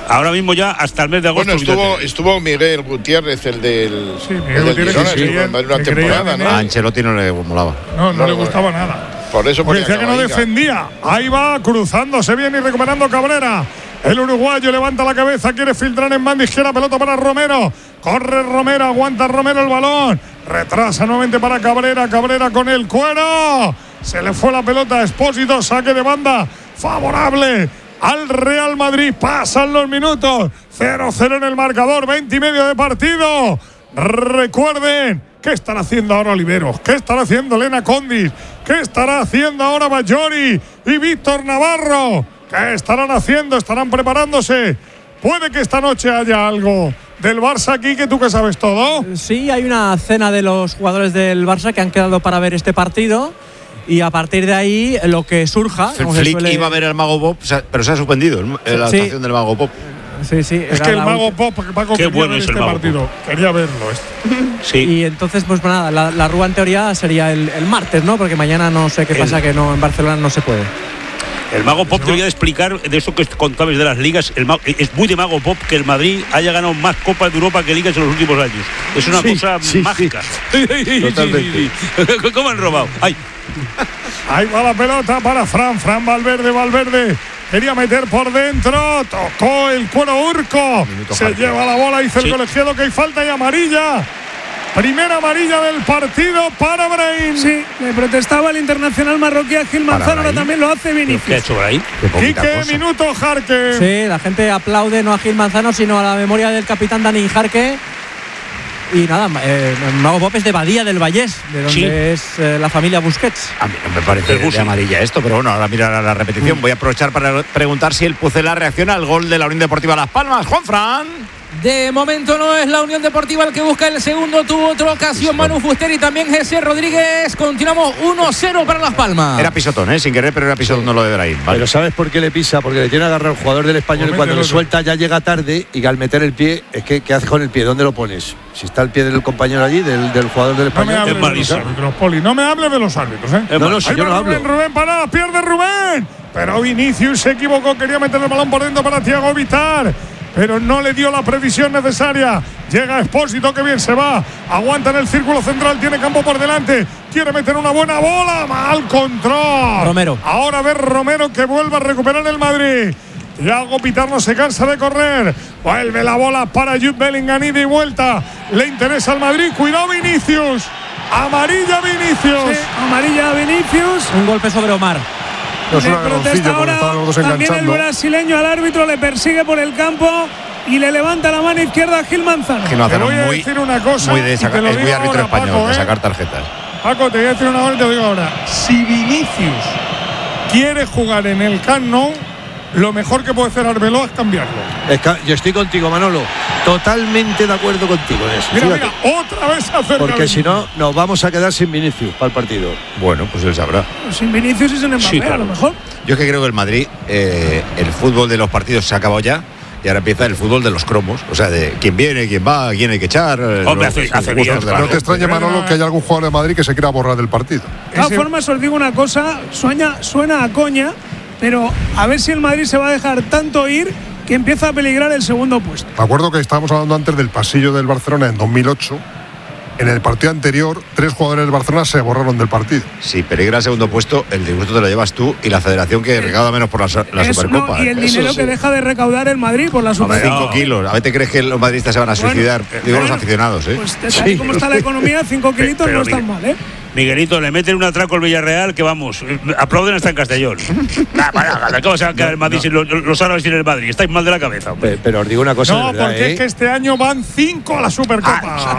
Ahora mismo ya hasta el mes de agosto. Bueno, estuvo Miguel Gutiérrez, el del Girona, estuvo en una temporada, ¿no? A Ancelotti no le molaba. No le gustaba nada. Por eso porque decía que no defendía. Ahí va, cruzándose bien y recuperando Cabrera. El uruguayo levanta la cabeza, quiere filtrar en banda izquierda, pelota para Romero. Corre Romero, aguanta Romero el balón. Retrasa nuevamente para Cabrera. Cabrera con el cuero. Se le fue la pelota a Expósito, saque de banda favorable al Real Madrid. Pasan los minutos. 0-0 en el marcador, 20 y medio de partido. Recuerden, ¿qué estará haciendo ahora Oliveros? ¿Qué estará haciendo Elena Condis? ¿Qué estará haciendo ahora Bayori y Víctor Navarro? ¿Qué estarán haciendo? ¿Estarán preparándose? Puede que esta noche haya algo del Barça aquí, que tú que sabes todo. Sí, hay una cena de los jugadores del Barça que han quedado para ver este partido. Y a partir de ahí, lo que surja. Flick iba a ver al Mago Pop, pero se ha suspendido la actuación del Mago Pop. Sí. Es que el Mago Pop, Paco, qué bueno es el Mago partido. Pop. Quería verlo. Sí. Y entonces, pues nada, la Rúa en teoría sería el martes, ¿no? Porque mañana no sé qué pasa, que no en Barcelona no se puede. El Mago Pop debería explicar de eso que contabas de las ligas. Es muy de Mago Pop que el Madrid haya ganado más Copas de Europa que ligas en los últimos años. Es una cosa mágica. Totalmente. ¿Cómo han robado? Ahí va la pelota para Fran Valverde. Quería meter por dentro, tocó el cuero Urco. Se lleva la bola, dice el colegiado que hay falta y amarilla. Primera amarilla del partido para Brahim. Sí, le protestaba el internacional marroquí a Gil Manzano, ahora también lo hace Vinicius. ¿Qué ha hecho Brahim? Quique, minuto Jarque. Sí, la gente aplaude no a Gil Manzano, sino a la memoria del capitán Dani Jarque. Y nada, Mago Pop es de Badía del Vallés, de donde es la familia Busquets. A mí no me parece de amarilla esto, pero bueno, ahora mira la repetición. Voy a aprovechar para preguntar si el Pucela reacciona al gol de la Unión Deportiva Las Palmas. Juanfran. De momento no es la Unión Deportiva el que busca el segundo. Tuvo otra ocasión Manu Fuster y también Jesse Rodríguez. Continuamos 1-0 para Las Palmas. Era pisotón, sin querer, pero era pisotón, no lo de Brahim. Vale. Pero ¿sabes por qué le pisa? Porque le tiene agarrado el jugador del Español y cuando le suelta ya llega tarde y al meter el pie, es que ¿qué haces con el pie? ¿Dónde lo pones? Si está el pie del compañero allí, del jugador del Español. No me hables de los árbitros, Poli. No me hables de los árbitros, No, si yo no hablo. Rubén para, pierde Rubén. Pero Vinicius se equivocó, quería meter el balón por dentro para Thiago Vitar, pero no le dio la previsión necesaria. Llega Expósito, que bien se va. Aguanta en el círculo central, tiene campo por delante. Quiere meter una buena bola. Mal control. Romero. Ahora ver Romero que vuelve a recuperar el Madrid. Thiago Vitar no se cansa de correr. Vuelve la bola para Jude Bellingham, ida y vuelta. Le interesa al Madrid. Cuidado Vinicius. Amarilla Vinicius. Sí, amarilla Vinicius. Un golpe sobre Omar. No es le una protesta ahora también el brasileño al árbitro, le persigue por el campo y le levanta la mano izquierda a Gil Manzano. Te voy a decir una cosa, muy de sacar, es muy árbitro ahora, español, Paco, de sacar tarjetas. Paco, te voy a decir una cosa y te lo digo ahora. Si Vinicius quiere jugar en el Camp Nou, lo mejor que puede hacer Arbeloa es cambiarlo. Yo estoy contigo, Manolo. Totalmente de acuerdo contigo en eso. Mira, otra vez acerca. Porque si no, nos vamos a quedar sin Vinicius para el partido. Bueno, pues él sabrá. Sin Vinicius y sin Mbappé, a lo mejor. Yo es que creo que el Madrid, el fútbol de los partidos se ha acabado ya. Y ahora empieza el fútbol de los cromos. O sea, de quién viene, quién va, quién hay que echar. Hombre, hace días. No te extrañe, Manolo, que haya algún jugador de Madrid que se quiera borrar del partido. De todas formas, os digo una cosa. Suena a coña, pero a ver si el Madrid se va a dejar tanto ir que empieza a peligrar el segundo puesto. Me acuerdo que estábamos hablando antes del pasillo del Barcelona en 2008. En el partido anterior, 3 jugadores del Barcelona se borraron del partido. Sí, peligra el segundo puesto, el disgusto te lo llevas tú y la federación que recauda menos por la Supercopa. No, y el dinero que deja de recaudar el Madrid por la Supercopa. 5 kilos. ¿A veces crees que los madridistas se van a suicidar? Digo los aficionados, Pues tal como está la economía, 5 kilitos no están mal, ¿eh? Miguelito, le meten un atraco al Villarreal que vamos, aplauden hasta en Castellón. ¿Cómo se va a quedar el Madrid sin los árabes sin el Madrid? Estáis mal de la cabeza. Pero os digo una cosa. No, verdad, porque es que este año van 5 a la Supercopa.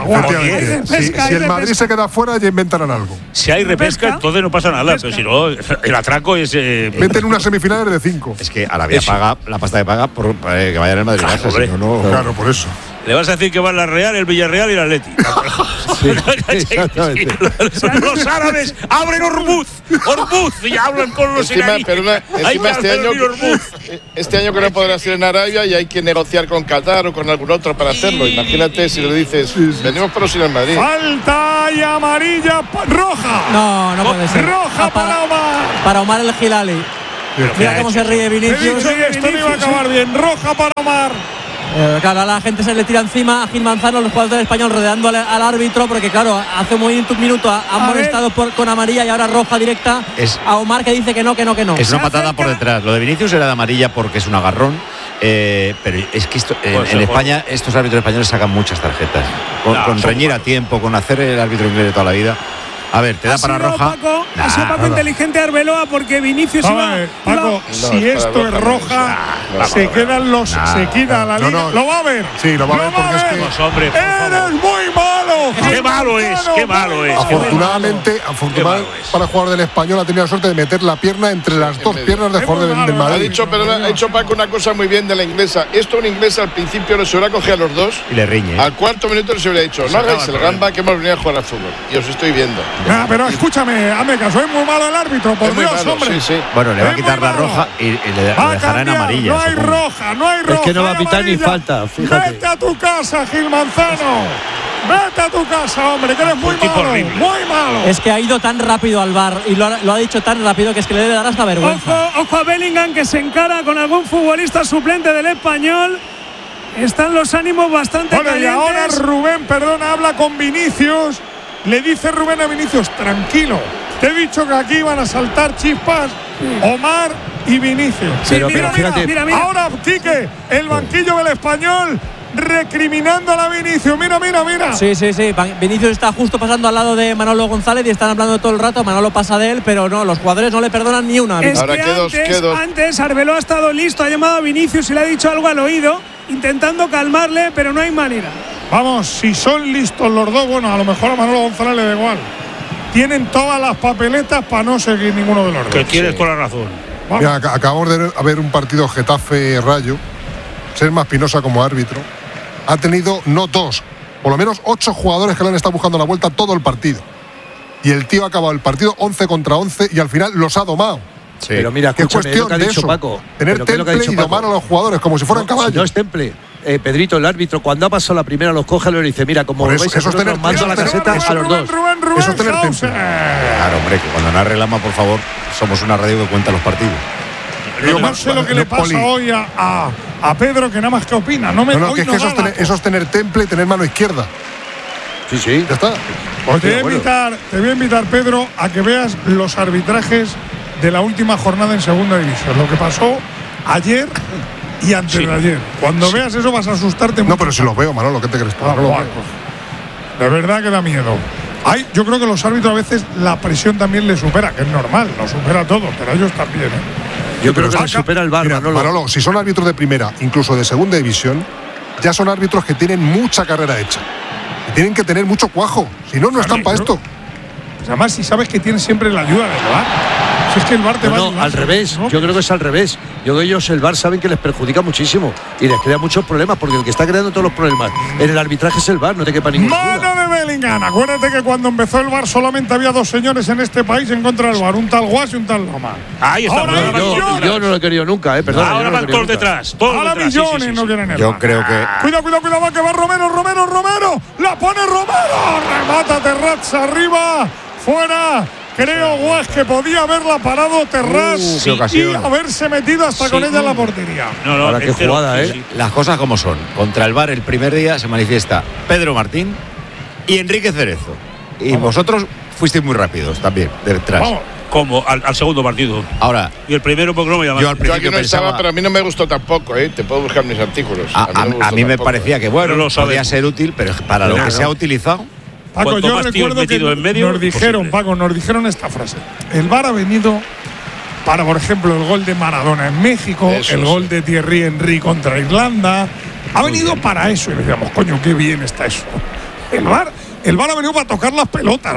Si el Madrid se queda fuera, ya inventarán algo. Si hay repesca, entonces no pasa nada. Pero si no, el atraco es. Meten unas semifinales de 5. Es que Arabia paga la pasta que paga por que vayan al Madrid. Claro, por eso. Le vas a decir que va la Real, el Villarreal y el Atleti. Sí, exactamente. Los árabes abren Ormuz y hablan con los iraníes. Encima este año que no podrá ser en Arabia y hay que negociar con Qatar o con algún otro para hacerlo. Imagínate si le dices, venimos pero sin el Madrid. Falta y amarilla, roja. No puede ser. Roja para Omar. Para Omar el Hilali. Mira cómo se ríe He Vinicius. dicho que esto no iba a acabar bien. Roja para Omar. Claro, a la gente se le tira encima a Gil Manzano, los jugadores del Español rodeando al árbitro, porque claro, hace un minuto han molestado con amarilla y ahora roja directa a Omar, que dice que no. Es una patada por detrás. Lo de Vinicius era de amarilla porque es un agarrón. Pero es que en España estos árbitros españoles sacan muchas tarjetas. Con reñir a tiempo, con hacer el árbitro inglés de toda la vida. A ver, te da para roja. Ha sido Paco inteligente Arbeloa porque Vinicius Paco, si esto es roja, se quedan se quita la línea. ¿Lo va a ver? Sí, lo va a ver porque es que. ¡Eres muy malo! ¡Qué malo es! Afortunadamente para el jugador del Español ha tenido la suerte de meter la pierna entre las dos piernas del jugador del Madrid. Ha dicho Paco una cosa muy bien de la inglesa. Esto una inglesa al principio se hubiera cogido a los dos. Y le riñe. Al cuarto minuto les hubiera dicho: no hagáis el gamba, que hemos venido a jugar al fútbol. Y os estoy viendo. Pero escúchame, hazme caso, es muy malo el árbitro, por Dios, malo, hombre. Sí. Bueno, le va a quitar la roja y le dejará en amarilla. No hay roja. Es que no va a pitar ni falta, fíjate. Vete a tu casa, Gil Manzano. Vete a tu casa, hombre, que eres muy malo. Muy malo. Es que ha ido tan rápido al VAR y lo ha dicho tan rápido que es que le debe dar hasta vergüenza. Ojo a Bellingham, que se encara con algún futbolista suplente del Español. Están los ánimos bastante calientes. Y ahora Rubén, habla con Vinicius. Le dice Rubén a Vinicius: tranquilo, te he dicho que aquí iban a saltar chispas Omar y Vinicius. Sí, pero fíjate. Mira. Ahora, Quique, el banquillo del Español recriminando a la Vinicius. Mira. Sí. Vinicius está justo pasando al lado de Manolo González y están hablando todo el rato. Manolo pasa de él, pero no, los jugadores no le perdonan ni una. Es ahora que antes Arbeloa ha estado listo, ha llamado a Vinicius y le ha dicho algo al oído, intentando calmarle, pero no hay manera. Vamos, si son listos los dos, bueno, a lo mejor a Manolo González le da igual. Tienen todas las papeletas para no seguir ninguno de los dos. Que tienes con la razón. Mira, acabamos de ver un partido Getafe-Rayo. Serma Espinosa como árbitro ha tenido no 2, por lo menos 8 jugadores que le han estado buscando la vuelta todo el partido. Y el tío ha acabado el partido 11 contra 11 y al final los ha domado. Sí. Pero mira, ¿qué cuestión de eso? Paco, tener temple y domar a los jugadores como si fueran caballos. No es temple. Pedrito, el árbitro, cuando ha pasado la primera, los coge y le dice: mira, como eso, veis, los mando a la caseta a los dos. Rubén, eso es tener temple. Claro, hombre, que cuando narre Lama, por favor, somos una radio que cuenta los partidos. Yo no sé lo que le pasa hoy a Pedro, que nada más que opina. Eso es tener temple y tener mano izquierda. Sí. Ya está. Pues te voy a invitar, Pedro, a que veas los arbitrajes de la última jornada en segunda división. Lo que pasó ayer y antes de ayer. Cuando veas eso vas a asustarte mucho. No, pero si los veo, Manolo, ¿qué te crees? De verdad que da miedo. Yo creo que los árbitros a veces la presión también les supera, que es normal, lo supera a todos, pero ellos también. Yo creo que les supera el VAR, Manolo, si son árbitros de primera, incluso de segunda división, ya son árbitros que tienen mucha carrera hecha. Y tienen que tener mucho cuajo, si no están para esto. Pues además, si sabes que tienes siempre la ayuda del VAR. Si es que el VAR te va a ayudar. No, al revés. Yo creo que es al revés. Yo creo que ellos el VAR saben que les perjudica muchísimo y les crea muchos problemas, porque el que está creando todos los problemas en el arbitraje es el VAR, no te quepa ninguna duda. Mano de Bellingham. Acuérdate que cuando empezó el VAR solamente había 2 señores en este país en contra del VAR, un tal Guas y un tal Loma. Ahí está. Yo no lo he querido nunca, perdón. Ahora van todos detrás. Ahora millones no quieren el VAR. Yo creo que. Cuidado, que va Romero. La pone Romero. Remata Terrazza arriba. Fuera. Creo, Guas, que podía haberla parado Terraz y haberse metido hasta con ella en la portería. Ahora qué jugada, ¿eh? Las cosas como son. Contra el VAR el primer día se manifiesta Pedro Martín y Enrique Cerezo. Y vosotros fuisteis muy rápidos también, detrás. Vamos. Como al segundo partido. Ahora. Y el primero, porque no me llamaron. Yo al principio aquí no estaba, pero a mí no me gustó tampoco, ¿eh? Te puedo buscar mis artículos. A mí me parecía que, bueno, podía ser útil, pero para lo que se ha utilizado. Paco, yo recuerdo que nos dijeron esta frase. El VAR ha venido para, por ejemplo, el gol de Maradona en México, el gol de Thierry Henry contra Irlanda. Ha venido para eso. Y decíamos, coño, qué bien está eso. El VAR ha venido para tocar las pelotas.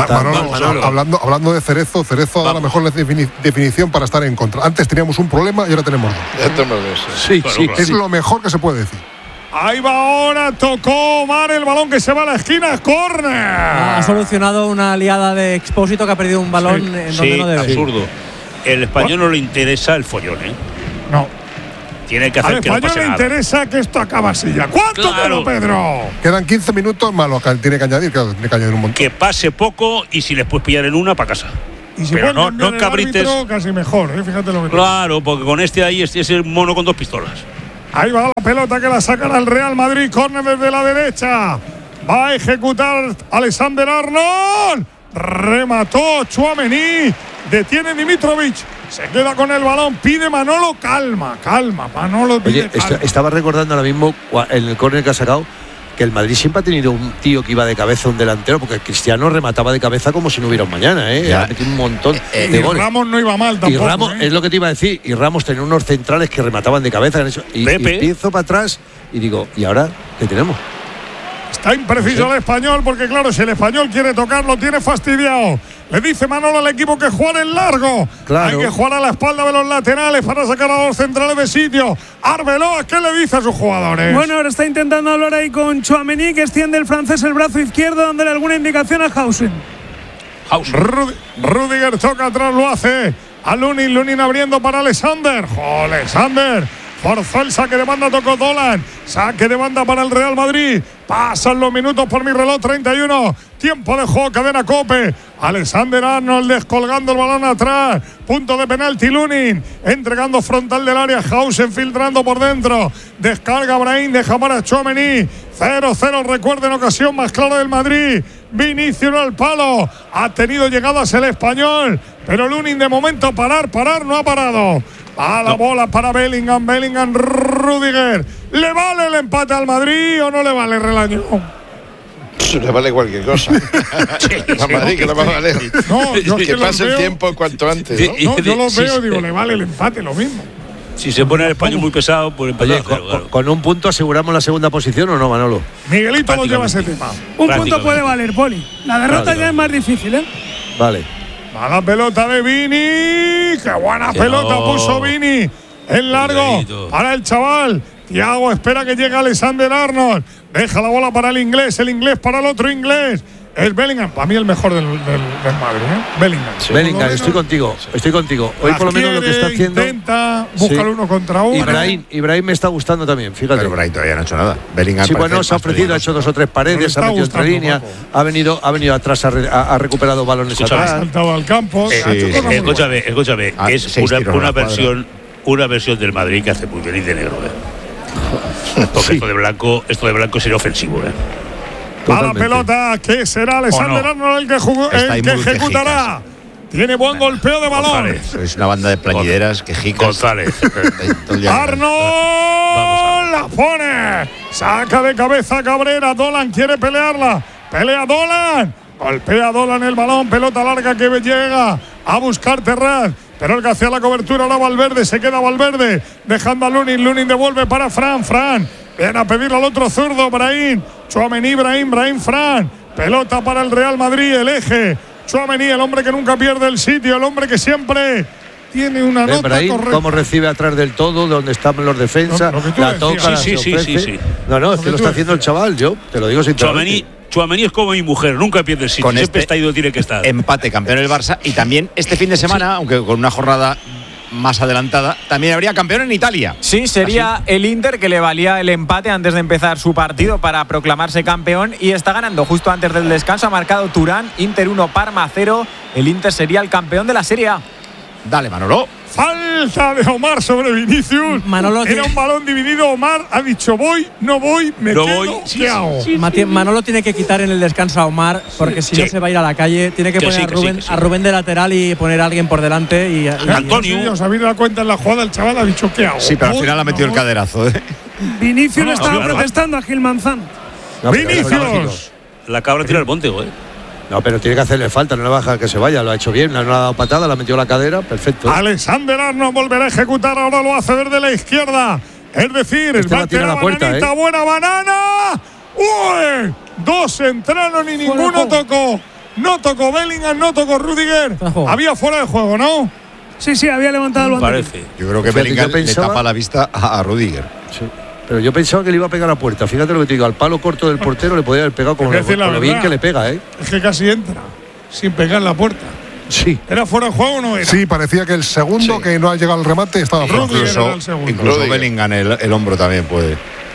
Hablando de Cerezo ha dado la mejor definición para estar en contra. Antes teníamos un problema y ahora tenemos dos. Ya tenemos eso. Es lo mejor que se puede decir. Ahí va ahora, tocó Omar el balón que se va a la esquina, es córner. Ha solucionado una liada de Expósito que ha perdido un balón en donde no debe. Absurdo. El español no le interesa el follón, ¿eh? No. Tiene que hacer que no pase nada. Al español le interesa que esto acaba así ya. ¿Cuánto quedó, Pedro? Quedan 15 minutos, malo, tiene que añadir un montón. Que pase poco y si les puedes pillar en una, para casa. Y si pero pueden no cabrites. Árbitro, casi mejor, fíjate lo que Claro, porque con este ahí es el mono con 2 pistolas. Ahí va la pelota que la sacará el Real Madrid. Córner desde la derecha. Va a ejecutar Alexander Arnold. Remató Tchouaméni. Detiene Dimitrovic. Se queda con el balón. Pide Manolo calma. Manolo pide calma. Estaba recordando ahora mismo en el córner que ha sacado que el Madrid siempre ha tenido un tío que iba de cabeza, un delantero, porque Cristiano remataba de cabeza como si no hubiera un mañana, Ha metido un montón de goles. Ramos no iba mal tampoco. Y Ramos, es lo que te iba a decir, y Ramos tenía unos centrales que remataban de cabeza. Y empiezo para atrás y digo, ¿y ahora qué tenemos? Está impreciso el Español porque, claro, si el Español quiere tocar, lo tiene fastidiado. Le dice Manolo al equipo que juegue en largo. Claro. Hay que jugar a la espalda de los laterales para sacar a los centrales de sitio. Arbeloa, ¿qué le dice a sus jugadores? Bueno, ahora está intentando hablar ahí con Tchouaméni, que extiende el francés el brazo izquierdo, dándole alguna indicación a Hausen. Rudiger toca atrás, lo hace a Lunin abriendo para Alexander. Alexander forzó el saque de banda, tocó Dolan. Saque de banda para el Real Madrid. Pasan los minutos por mi reloj, 31. Tiempo de juego, cadena COPE. Alexander Arnold descolgando el balón atrás. Punto de penalti Lunin. Entregando frontal del área. Hausen filtrando por dentro. Descarga Brahim, deja para Tchouaméni. 0-0, recuerden, ocasión más clara del Madrid. Vinicius al palo. Ha tenido llegadas el Español. Pero Lunin de momento parar, no ha parado. A la bola para Bellingham, Rudiger. ¿Le vale el empate al Madrid o no le vale, Relaño? Le vale cualquier cosa. A Madrid que le va a valer. No, yo que pase el tiempo cuanto antes. No, yo lo veo, digo, le vale el empate, lo mismo. Si se pone el Español muy pesado, pues empatar. ¿Con un punto aseguramos la segunda posición o no, Manolo? Miguelito lo lleva ese tema. Un punto puede valer, Poli. La derrota ya es más difícil, ¿eh? Vale. Va la pelota de Vini. ¡Qué buena pelota puso Vini! En largo para el chaval. Thiago espera que llegue Alexander Arnold. Deja la bola para el inglés para el otro inglés. Es Bellingham, para mí el mejor del Madrid, Bellingham. Sí. Bellingham, estoy contigo. Hoy por lo menos lo que está haciendo. Intenta buscar uno contra uno. Ibrahim me está gustando también, fíjate. Pero Ibrahim todavía no ha hecho nada. Bellingham sí, bueno, se ha ofrecido, ha hecho 2 o 3 paredes, ha metido entre líneas, ha venido atrás, ha recuperado balones atrás. Ha saltado al campo. Escúchame, es una versión del Madrid que hace muy bien y de negro. Porque esto de blanco sería ofensivo. A la pelota, que será Alexander Arnold el que ejecutará. Tiene buen golpeo de balón. Es una banda de plañideras, quejicas. González. Arnold la pone. Saca de cabeza Cabrera. Dolan quiere pelearla. Pelea Dolan. Golpea Dolan el balón. Pelota larga que llega a buscar Terraz. Pero el que hacía la cobertura ahora Valverde. Se queda Valverde. Dejando a Lunin. Lunin devuelve para Fran. Viene a pedirle al otro zurdo, Brahim. Tchouaméni, Brahim, Fran. Pelota para el Real Madrid, el eje. Tchouaméni, el hombre que nunca pierde el sitio, el hombre que siempre tiene una nota Brahim, correcta. Cómo recibe atrás del todo, donde están los defensas, la toca, sí. No, es que lo está haciendo el chaval, yo te lo digo sinceramente. Tchouaméni es como mi mujer, nunca pierde el sitio, siempre está ahí donde tiene que estar. Empate, campeón del Barça, y también este fin de semana, aunque con una jornada más adelantada, también habría campeón en Italia. Sí, sería el Inter, que le valía el empate antes de empezar su partido para proclamarse campeón, y está ganando justo antes del descanso. Ha marcado Turán, Inter 1, Parma 0. El Inter sería el campeón de la Serie A. Dale, Manolo. Falta de Omar sobre Vinicius. Era un balón dividido. Omar ha dicho voy, no voy, me quedo. ¿Qué hago? Manolo tiene que quitar en el descanso a Omar, porque si no se va a ir a la calle. Tiene que poner a Rubén de lateral y poner a alguien por delante. Y Antonio. ¿Os habéis dado cuenta en la jugada? El chaval ha dicho ¿qué hago? Sí, pero al final ha metido el caderazo. Vinicius le estaba protestando a Gil Manzano. Vinicius. La cabra tira el monte, güey. No, pero tiene que hacerle falta, no le va a dejar que se vaya. Lo ha hecho bien, no le ha dado patada, le ha metido la cadera, perfecto. Alexander Arnold volverá a ejecutar, ahora lo hace desde la izquierda. Es decir, va a tirar la puerta, buena banana. ¡Uy! 2 entraron y ninguno tocó. No tocó Bellingham, no tocó Rudiger. Había fuera de juego, ¿no? Sí, había levantado el banderín. Parece. Yo creo que Bellingham le tapa la vista a Rudiger. Sí. Pero yo pensaba que le iba a pegar a la puerta. Fíjate lo que te digo, al palo corto del portero le podía haber pegado con lo bien que le pega, ¿eh? Es que casi entra, sin pegar la puerta. Sí. ¿Era fuera de juego o no era? Sí, parecía que el segundo que no ha llegado al remate estaba fuera. Incluso Bellingham, el hombro también puede.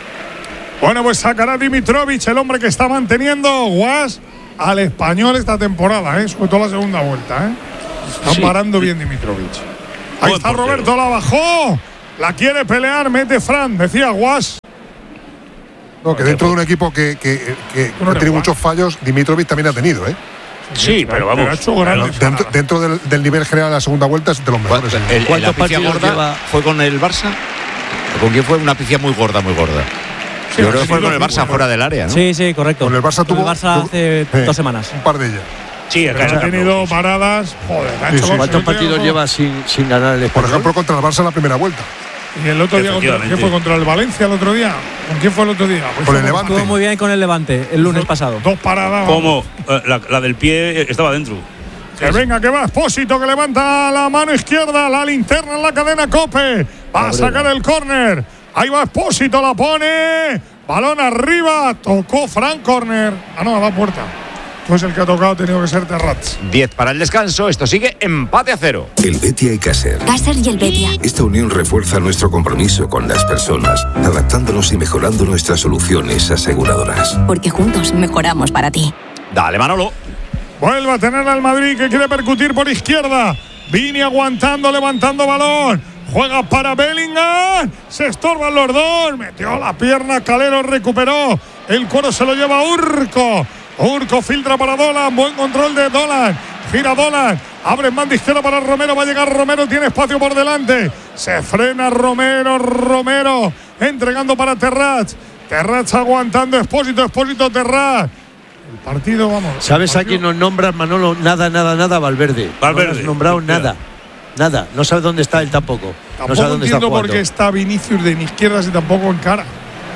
Bueno, pues sacará Dimitrovic, el hombre que está manteniendo Guas al Español esta temporada, sobre todo la segunda vuelta, Está parando bien Dimitrovic. Ahí está Roberto, la bajó. La quiere pelear, mete Fran, decía Guas. No, que dentro de un equipo que ha tenido muchos fallos, Dimitrovic también ha tenido, ¿eh? Sí, pero vamos. Dentro del nivel general de la segunda vuelta es de los mejores. La pifia gorda fue con el Barça. ¿Con quién fue? Una pifia muy gorda, muy gorda. Sí, yo creo que fue con el Barça fuera del área, ¿no? Sí, correcto. Con el Barça tuvo. El Barça hace 2 semanas. Un par de ellas. Sí, ha tenido paradas. Joder, ¿cuántos partidos lleva sin ganar el Español? Por ejemplo, contra el Barça en la primera vuelta. Y el otro día, ¿quién fue? ¿Contra el Valencia el otro día? ¿Con quién fue el otro día? Pues con el Levante. Estuvo muy bien con el Levante el lunes pasado. 2 paradas. ¿Cómo? La del pie estaba dentro. Que venga, que va Expósito, que levanta la mano izquierda, la linterna en la cadena COPE. Va a sacar el córner. Ahí va Expósito, la pone. Balón arriba. Tocó Fran, córner. No, va a puerta. Pues el que ha tocado ha tenido que ser Terrats. 10 para el descanso. Esto sigue empate a 0. El Betia y Caser. Caser y el Betia. Esta unión refuerza nuestro compromiso con las personas, adaptándonos y mejorando nuestras soluciones aseguradoras. Porque juntos mejoramos para ti. Dale, Manolo. Vuelve a tener al Madrid, que quiere percutir por izquierda. Vini aguantando, levantando balón. Juega para Bellingham. Se estorban los dos. Metió la pierna. Calero recuperó. El cuero se lo lleva Urco. Urco filtra para Dolan. Buen control de Dolan. Gira Dolan. Abre en banda izquierda para Romero. Va a llegar Romero. Tiene espacio por delante. Se frena Romero. Romero entregando para Terrats. Terrats aguantando. Expósito, Terrats. El partido, vamos. ¿Sabes a quién nos nombra, Manolo? Nada, Valverde. No has nombrado nada. Nada. No sabes dónde está él tampoco. No sabe dónde entiendo por qué está Vinicius de izquierda y tampoco en cara.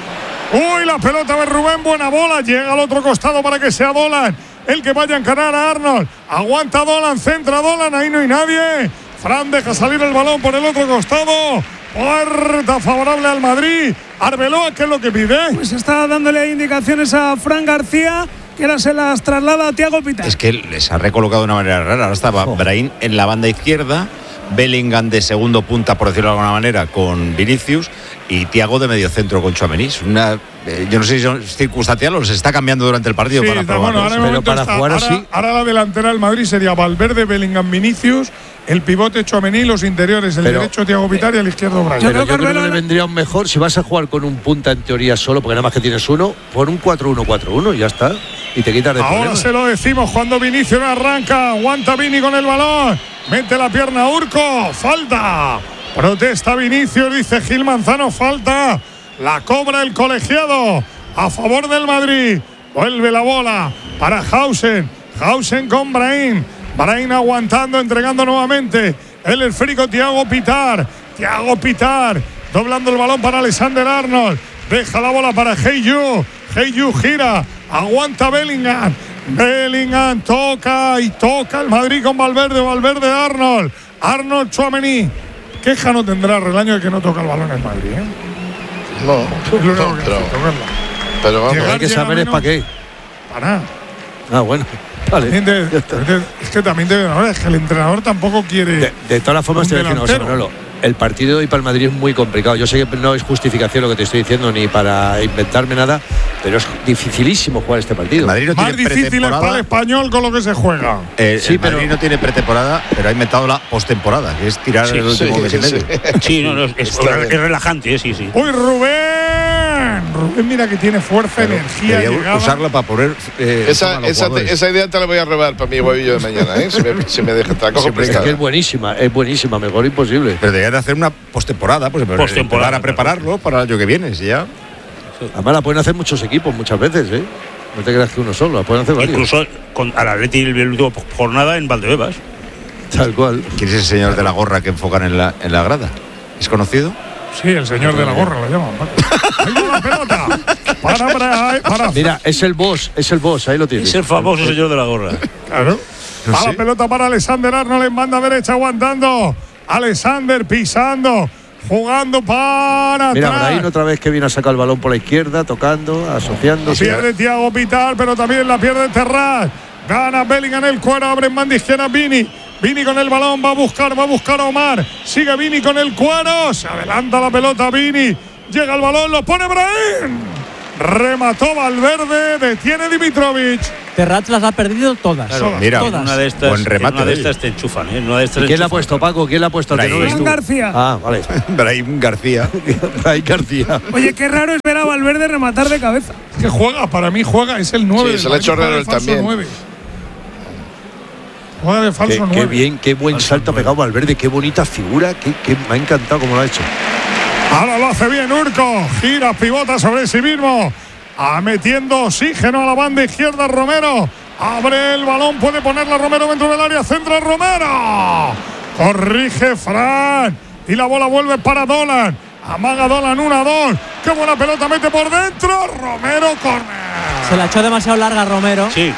Uy, la pelota de Rubén, buena bola. Llega al otro costado para que sea Dolan el que vaya a encarar a Arnold. Aguanta Dolan, centra Dolan, ahí no hay nadie. Fran deja salir el balón por el otro costado. Puerta favorable al Madrid. Arbeloa, ¿qué es lo que pide? Pues está dándole indicaciones a Fran García, que ahora se las traslada a Thiago Pitár. Es que les ha recolocado de una manera rara. Ahora estaba Brahim en la banda izquierda, Bellingham de segundo punta, por decirlo de alguna manera, con Vinicius, y Thiago de medio centro con Tchouaméni. Yo no sé si es circunstancial o se está cambiando durante el partido para probarlo. Pero para jugar así. Ahora la delantera del Madrid sería Valverde, Bellingham, Vinicius, el pivote Tchouaméni, los interiores, el derecho Thiago Pitár y el izquierdo Brahim. Yo creo que le vendría un mejor, si vas a jugar con un punta en teoría solo, porque nada más que tienes uno, pon un 4-1-4-1 y ya está. Y te quitas de Ahora problemas. se lo decimos cuando Vinicius arranca. Aguanta Vini con el balón. Mete la pierna Urco. Falta. Protesta Vinicius, dice Gil Manzano, falta. La cobra el colegiado a favor del Madrid. Vuelve la bola para Hausen. Hausen con Brahim. Brahim aguantando, entregando nuevamente. El esférico Thiago Pitár. Thiago Pitár doblando el balón para Alexander Arnold. Deja la bola para Hey-Yu. Hey-Yu gira. Aguanta Bellingham. Bellingham toca y toca el Madrid con Valverde. Valverde Arnold. Arnold Tchouaméni. Queja no tendrá Relaño de que no toca el balón en Madrid, ¿eh? No, pero vamos. Hay que saber es para qué. Para. Bueno. Vale. Es que también es que el entrenador tampoco quiere. De todas las formas, te voy a decir una cosa, Manolo. El partido de hoy para el Madrid es muy complicado. Yo sé que no es justificación lo que te estoy diciendo ni para inventarme nada, pero es dificilísimo jugar este partido. Madrid no más difícil es para el Español con lo que se juega. Sí, pero Madrid no tiene pretemporada, pero ha inventado la postemporada, que es tirar el último mes y medio. Sí, es relajante, sí. ¡Uy, Rubén! Rubén, mira que tiene fuerza, energía. Debería usarla para poner. Esa idea te la voy a robar para mi huevillo de mañana, ¿eh? Si me deja. Es que es buenísima, mejor imposible. Pero debería de hacer una postemporada, pues para prepararlo para el año que viene, ya. Además la pueden hacer muchos equipos muchas veces, ¿eh? No te creas que uno solo, la pueden hacer varios. Incluso con al Atleti el último jornada en Valdebebas. Tal cual. ¿Quién es el señor de la gorra que enfocan en la grada? ¿Es conocido? Sí, el señor de la gorra lo llaman. Ahí va la pelota. Para. Mira, es el boss, ahí lo tienes. Es el famoso señor de la gorra. Claro. Va la pelota para Alexander Arnold en banda derecha aguantando. Alexander pisando. Jugando para Mira, atrás. Brahim otra vez que viene a sacar el balón por la izquierda, tocando, asociando. Pierde Thiago Pitár, pero también la pierde Terrats. Gana Bellingham en el cuero, abre en banda izquierda Vini. Vini con el balón, va a buscar a Omar. Sigue Vini con el cuero, se adelanta la pelota Vini. Llega el balón, lo pone Brahim. Remató Valverde, detiene Dimitrovic. Terrats las ha perdido todas. Claro, mira, todas. Una de estas, buen remate una de de estas te enchufan, ¿eh? Una de estas ¿Quién la ha puesto, Paco? ¿Quién la ha puesto? Brahim García. Ah, vale. Brahim García. Brahim García. Oye, qué raro es ver a Valverde rematar de cabeza. Que juega, para mí juega, es el 9. Sí, se le ha hecho raro él también. 9. Juega de falso 9. Qué bien, qué buen salto ha pegado Valverde, qué bonita figura, que me ha encantado cómo lo ha hecho. Ahora lo hace bien Urco, gira, pivota sobre sí mismo, metiendo oxígeno a la banda izquierda Romero, abre el balón, puede ponerla Romero dentro del área, centra Romero, corrige Fran y la bola vuelve para Dolan, amaga Dolan 1-2, qué buena pelota mete por dentro, Romero córner. Se la echó demasiado larga Romero. Sí.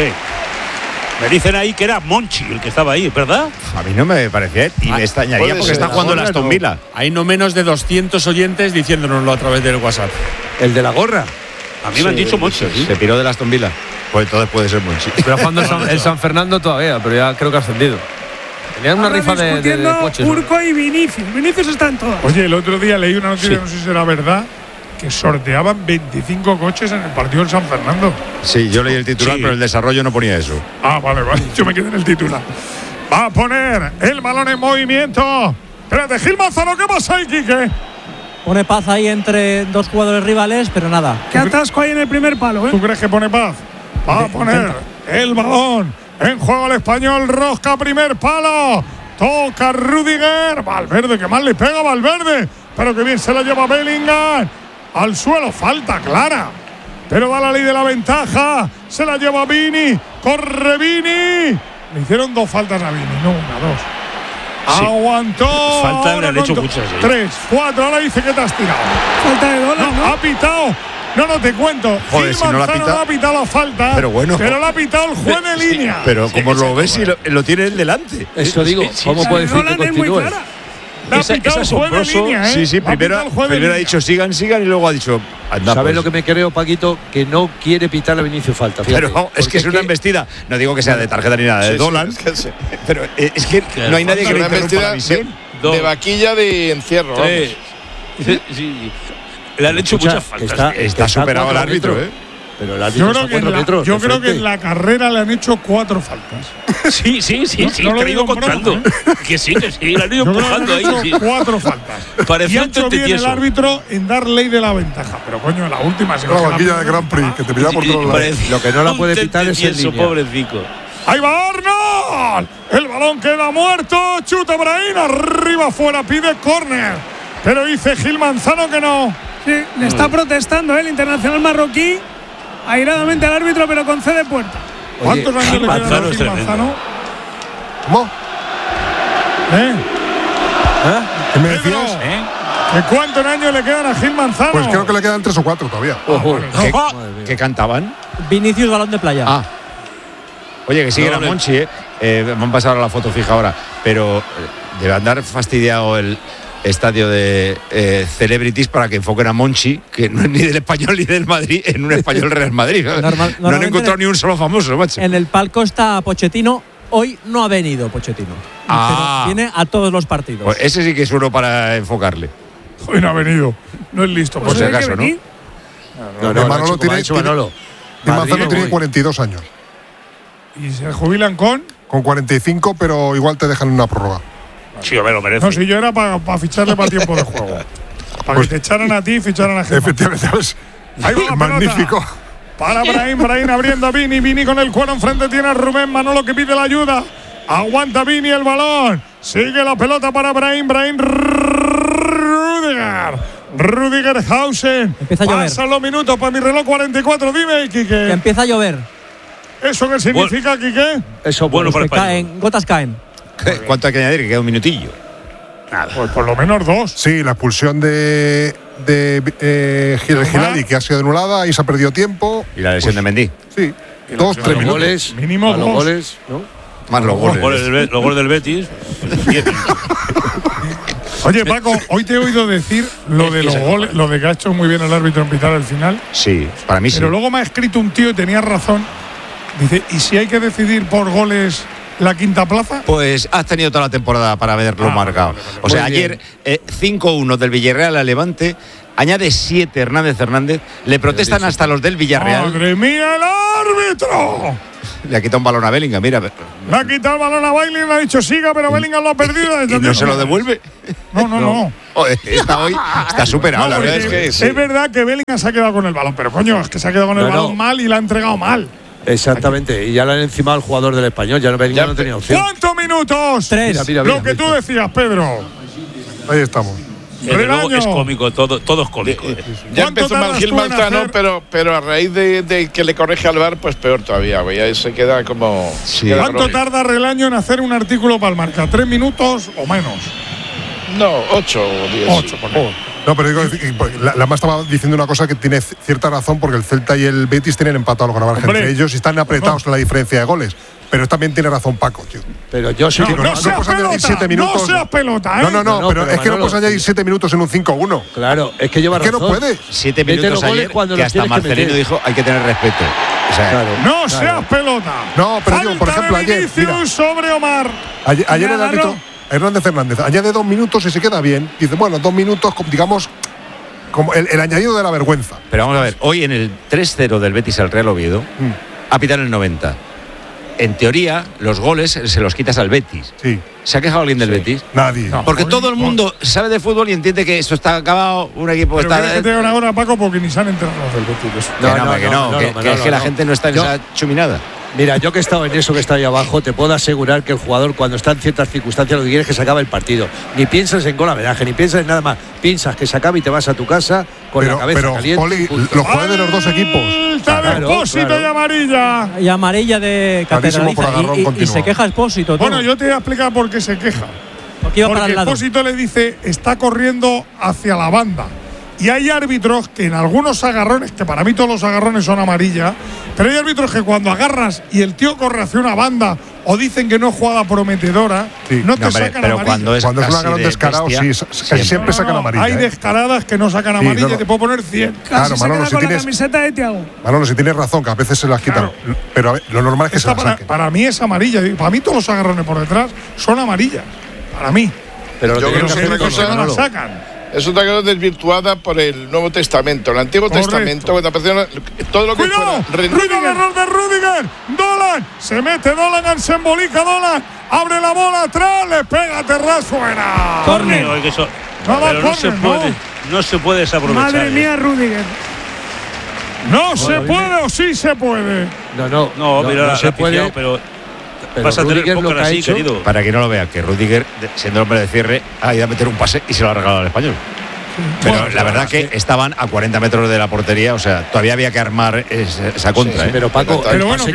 Me dicen ahí que era Monchi el que estaba ahí, ¿verdad? A mí no me parecía y me extrañaría porque está jugando el Aston Villa. Hay no menos de 200 oyentes diciéndonoslo a través del WhatsApp. El de la gorra. A mí me han dicho Monchi. Se piró del Aston Villa. Pues entonces puede ser Monchi. Pero jugando el San Fernando todavía, pero ya creo que ha ascendido. Tenían una Ahora rifa de coches. Urco y Vinicius. Vinicius está en todas. Oye, el otro día leí una noticia, no sé si será verdad, que sorteaban 25 coches en el partido del San Fernando. Sí, yo leí el titular, pero el desarrollo no ponía eso. Ah, vale, yo me quedé en el titular. Va a poner el balón en movimiento. Espérate, Gil Manzano, ¿qué pasa ahí, Quique? Pone paz ahí entre dos jugadores rivales, pero nada. Qué atasco hay en el primer palo, ¿eh? ¿Tú crees que pone paz? Va a poner el balón en juego el español, rosca, primer palo. Toca Rüdiger. Valverde, que mal le pega Valverde. Pero que bien se la lleva Bellingham. Al suelo, falta clara. Pero da la ley de la ventaja. Se la lleva Vini. Corre Vini. Le hicieron 2 faltas a Vini, no una, 2. Sí. Aguantó. Falta le han hecho muchas. 3, 4. Ahora dice que te has tirado. Falta de Dolan, ¿no? Ha pitado. No te cuento. Joder, Gil si no la Manzano no ha pitado la falta. Pero bueno. Pero la ha pitado el juez de línea. Pero como lo ves y lo tiene él delante. Eso digo, ¿cómo puede decir que continúe? Es asombroso. Línea, ¿eh? Sí, primero ha dicho sigan y luego ha dicho anda. ¿Sabes pues. lo que me creo, Paquito? Que no quiere pitar a Vinicius falta. Fíjate, pero es que es una embestida. No digo que sea de tarjeta ni nada, de Dolan. Pero es que no hay nadie que le interrumpa la visión. De vaquilla de encierro. Sí. Le han hecho muchas faltas. Está superado el árbitro, ¿eh? Pero el árbitro está 4 metros. Yo creo que en la carrera le han hecho 4 faltas. Sí, te lo ido contando. Que sí, le han ido empujando ahí. Sí. 4 faltas. Parecía y ha hecho bien el árbitro en dar ley de la ventaja. Pero coño, la última se la vaquilla de Grand Prix, que te pillaba por todos lados. Lo que no la puede pitar es el línea. Pobrecito. Ahí va Arnold. El balón queda muerto. Chuta Brahim. Arriba, fuera. Pide córner. Pero dice Gil Manzano que no. Sí, le está protestando el internacional marroquí airadamente al árbitro, pero concede puerta. ¿Cuántos años le quedan a Gil Manzano? ¿Cómo? ¿Qué me decías? ¿Que cuántos años le quedan a Gil Manzano? Pues creo que le quedan 3 o 4 todavía. ¿Qué cantaban? Vinicius, balón de playa. Oye, que sigue la Monchi, me han pasado ahora la foto fija ahora, pero debe andar fastidiado el estadio de Celebrities para que enfoquen a Monchi, que no es ni del Español ni del Madrid, en un Español Real Madrid. No han encontrado ni un solo famoso, macho. En el palco está Pochettino. Hoy no ha venido Pochettino. Pero viene a todos los partidos. Pues ese sí que es uno para enfocarle. Hoy no ha venido. No es listo. Por si acaso, ¿no? No, Manolo tiene 42 años. ¿Y se jubilan con? Con 45, pero igual te dejan una prórroga. Sí, me lo merece. No, si yo era para ficharle para tiempo de juego. Para que te echaran a ti y ficharan a gente. Efectivamente, ¿sabes? Ahí va la magnífico. Pelota. Para Brahim abriendo a Vini con el cuero enfrente tiene a Rubén Manolo que pide la ayuda. Aguanta Vini el balón. Sigue la pelota para Brahim Rüdiger Hausen. Empieza a llover. Pasan los minutos para mi reloj 44. Dime, Quique. Que empieza a llover. ¿Eso qué significa, Quique? Eso bueno para caen, gotas caen. ¿Cuánto hay que añadir? Que queda un minutillo. Nada. Pues por lo menos 2. Sí, la expulsión de Giladi, que ha sido anulada, ahí se ha perdido tiempo. Y la lesión de Mendy. Sí, 2, 3 minutos. Mínimo 2. Los goles, ¿no? Más los goles. Los goles del Betis. Oye, Paco, hoy te he oído decir lo de los goles, lo de que ha hecho muy bien el árbitro en pitar al final. Sí, para mí sí. Pero luego me ha escrito un tío y tenía razón. Dice, ¿y si hay que decidir por goles la quinta plaza? Pues has tenido toda la temporada para haberlo marcado. O sea, ayer 5-1 del Villarreal al Levante. Añade 7 Hernández. Le protestan hasta los del Villarreal. ¡Madre mía, el árbitro! Le ha quitado un balón a Bellingham, mira. Le ha quitado el balón a Bellingham, le ha dicho siga, pero Bellingham lo ha perdido. ¿Y no se lo devuelve? No. Joder, está superado, la verdad. Es verdad que Bellingham se ha quedado con el balón, pero coño, es que se ha quedado con el balón mal y la ha entregado mal. Exactamente, y ya le han encimado al jugador del Español, ya Bellingham no tenía opción. ¿Cuántos minutos? 3. Mira, lo que tú decías, Pedro. Ahí estamos. Luego es cómico, todo es cómico. Ya empezó mal Gil Manzano, pero a raíz de que le corrige al VAR, pues peor todavía, güey. Ahí se queda como. Sí. ¿Cuánto tarda Relaño en hacer un artículo para el Marca? ¿3 minutos o menos? No, 8 o 10. 8, por favor. No, pero digo, la más estaba diciendo una cosa que tiene cierta razón, porque el Celta y el Betis tienen empatado los Granada entre ellos y están apretados en la diferencia de goles. Pero también tiene razón Paco, tío. Pero yo sí que no seas pelota, 7 minutos. No seas pelota, ¿eh? No, pero es que no puedes añadir 7 minutos en un 5-1. Claro, es que lleva razón. Es que no puede. 7 minutos ayer que hasta Marcelino dijo hay que tener respeto. O sea, no seas pelota. No, pero digo, por ejemplo, ayer. Mira, sobre Omar. Ayer el árbitro Hernández añade 2 minutos y se queda bien. Dice, bueno, 2 minutos, digamos, como el añadido de la vergüenza. Pero vamos a ver, hoy en el 3-0 del Betis al Real Oviedo, ha pitado en el 90. En teoría, los goles se los quitas al Betis. Sí. ¿Se ha quejado alguien del Betis? Nadie. No, porque todo el mundo sabe de fútbol y entiende que esto está acabado, un equipo pero está. Que te una hora, Paco, porque ni se han enterado del Betis. Que es que la gente no está en esa chuminada. Mira, yo que he estado en eso, que está ahí abajo, te puedo asegurar que el jugador, cuando está en ciertas circunstancias, lo que quiere es que se acabe el partido. Ni piensas en golaveraje, ni piensas en nada más. Piensas que se acabe y te vas a tu casa con la cabeza caliente. Poli, los jugadores de los dos equipos. Expósito y amarilla. Y amarilla de Catedraliza. Y se queja Expósito. Bueno, yo te voy a explicar por qué se queja. Porque Expósito le dice, está corriendo hacia la banda. Y hay árbitros que en algunos agarrones, que para mí todos los agarrones son amarillas, pero hay árbitros que cuando agarras y el tío corre hacia una banda o dicen que no es jugada prometedora, no te sacan pero amarilla. Cuando es un agarrón descarado, casi siempre sacan amarilla. Hay descaradas que no sacan amarilla y te puedo poner 100. Claro, Manolo, si tienes, la camiseta de Thiago. Manolo, si tienes razón, que a veces se las quitan. Claro. Pero a ver, lo normal es que se las saquen. Para mí es amarilla. Para mí todos los agarrones por detrás son amarillas. Para mí. Pero yo creo que es una cosa que no la sacan. Es otra cosa desvirtuada por el Nuevo Testamento. El Antiguo Testamento, cuando apareció todo lo que ¡cuidado! ¡Cuidado! ¡Error de Rüdiger! ¡Dolan! Se mete Dolan, se embolica Dolan. Abre la bola atrás, le pega Terraz fuera. ¡Córner! No se puede desaprovechar. Madre mía, Rüdiger. No se puede o sí se puede. No, mira, se puede, pero vas a tener poco así, querido. Para que no lo vea, que Rüdiger, siendo el hombre de cierre, ha ido a meter un pase y se lo ha regalado al Español. Pero bueno, la verdad que estaban a 40 metros de la portería, o sea, todavía había que armar esa contra. Sí, pero Paco, pero bueno,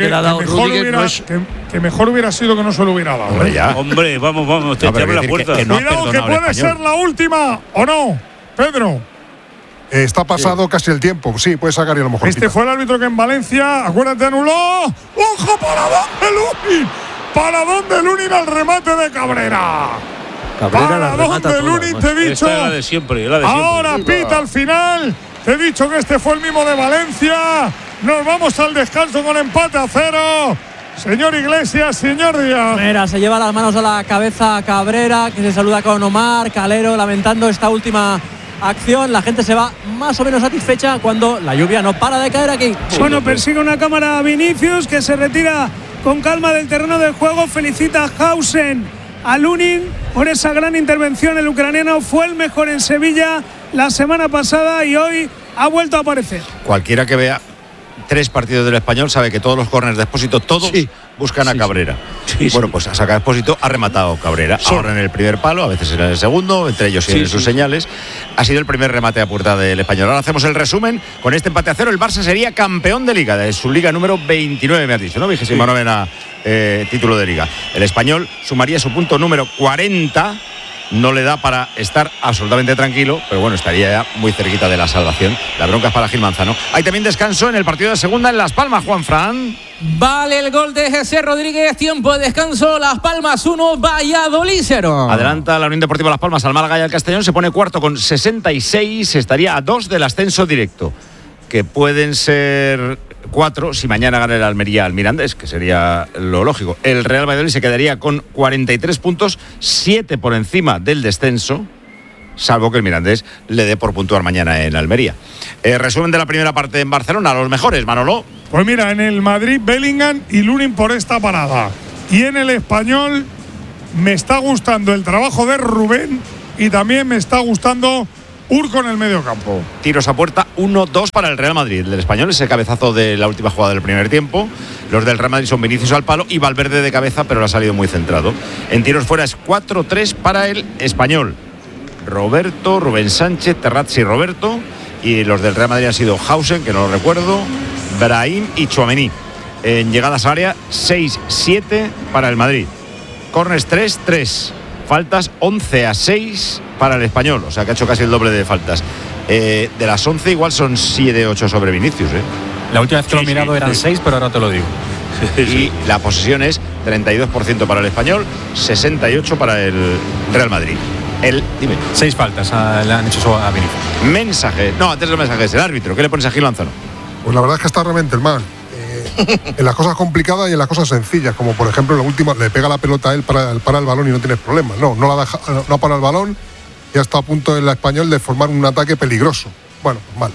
que mejor hubiera sido que no se lo hubiera dado. Hombre, ya. Hombre, vamos, te abre la puerta. Cuidado, que puede ser la última, ¿o no, Pedro? Está pasado casi el tiempo. Sí, puede sacar y a lo mejor. Fue el árbitro que en Valencia, acuérdate, anuló. ¡Ojo, para dónde Lunin! ¿Para dónde Lunin al remate de Cabrera? ¿Para dónde Lunin, te he dicho? Esta es la de siempre. Ahora pita al final. Te he dicho que este fue el mismo de Valencia. Nos vamos al descanso con empate a 0. Señor Iglesias, señor Díaz. Mira, se lleva las manos a la cabeza Cabrera, que se saluda con Omar, Calero, lamentando esta última acción. La gente se va más o menos satisfecha cuando la lluvia no para de caer aquí. Bueno, persigue una cámara a Vinicius, que se retira con calma del terreno del juego. Felicita a Hausen, a Lunin, por esa gran intervención. El ucraniano fue el mejor en Sevilla la semana pasada y hoy ha vuelto a aparecer. Cualquiera que vea 3 partidos del Español sabe que todos los córners de Expósito, todos buscan a Cabrera. Bueno, pues a sacar Expósito ha rematado Cabrera. Ahora en el primer palo, a veces en el segundo, entre ellos tienen sus señales. Ha sido el primer remate a puerta del Español. Ahora hacemos el resumen. Con este empate a 0, el Barça sería campeón de Liga, de su Liga número 29, me has dicho, ¿no? 29ª título de Liga. El Español sumaría su punto número 40. No le da para estar absolutamente tranquilo, pero bueno, estaría ya muy cerquita de la salvación. La bronca es para Gil Manzano. Hay también descanso en el partido de segunda en Las Palmas, Juanfran. Vale el gol de José Rodríguez. Tiempo de descanso. Las Palmas 1, Valladolid 0. Adelanta la Unión Deportiva Las Palmas al Málaga y al Castellón. Se pone cuarto con 66. Estaría a 2 del ascenso directo. Que pueden ser 4 si mañana gana el Almería al Mirandés, que sería lo lógico. El Real Valladolid se quedaría con 43 puntos, 7 por encima del descenso, salvo que el Mirandés le dé por puntuar mañana en Almería. Resumen de la primera parte en Barcelona, los mejores, Manolo. Pues mira, en el Madrid, Bellingham y Lunin por esta parada. Y en el Español me está gustando el trabajo de Rubén y también me está gustando Urco en el medio campo. Tiros a puerta, 1-2 para el Real Madrid. El Español es el cabezazo de la última jugada del primer tiempo. Los del Real Madrid son Vinicius al palo y Valverde de cabeza, pero lo ha salido muy centrado. En tiros fuera es 4-3 para el Español. Roberto, Rubén Sánchez, Terrazzi y Roberto. Y los del Real Madrid han sido Hausen, que no lo recuerdo, Brahim y Tchouaméni. En llegadas al área, 6-7 para el Madrid. Corners 3-3. Faltas 11-6 para el Español, o sea que ha hecho casi el doble de faltas. De las 11 igual son 7-8 sobre Vinicius. La última vez que lo he mirado eran 6, pero ahora te lo digo. Y la posesión es 32% para el Español, 68% para el Real Madrid. Dime. 6 faltas le han hecho eso a Vinicius. Mensaje, no, antes de los mensajes, el árbitro, ¿qué le pones a Gil Manzano? Pues la verdad es que está realmente el mal. En las cosas complicadas y en las cosas sencillas, como por ejemplo en la última le pega la pelota a él para el balón y no tienes problemas. No para el balón y está a punto el Español de formar un ataque peligroso. Bueno, pues mal.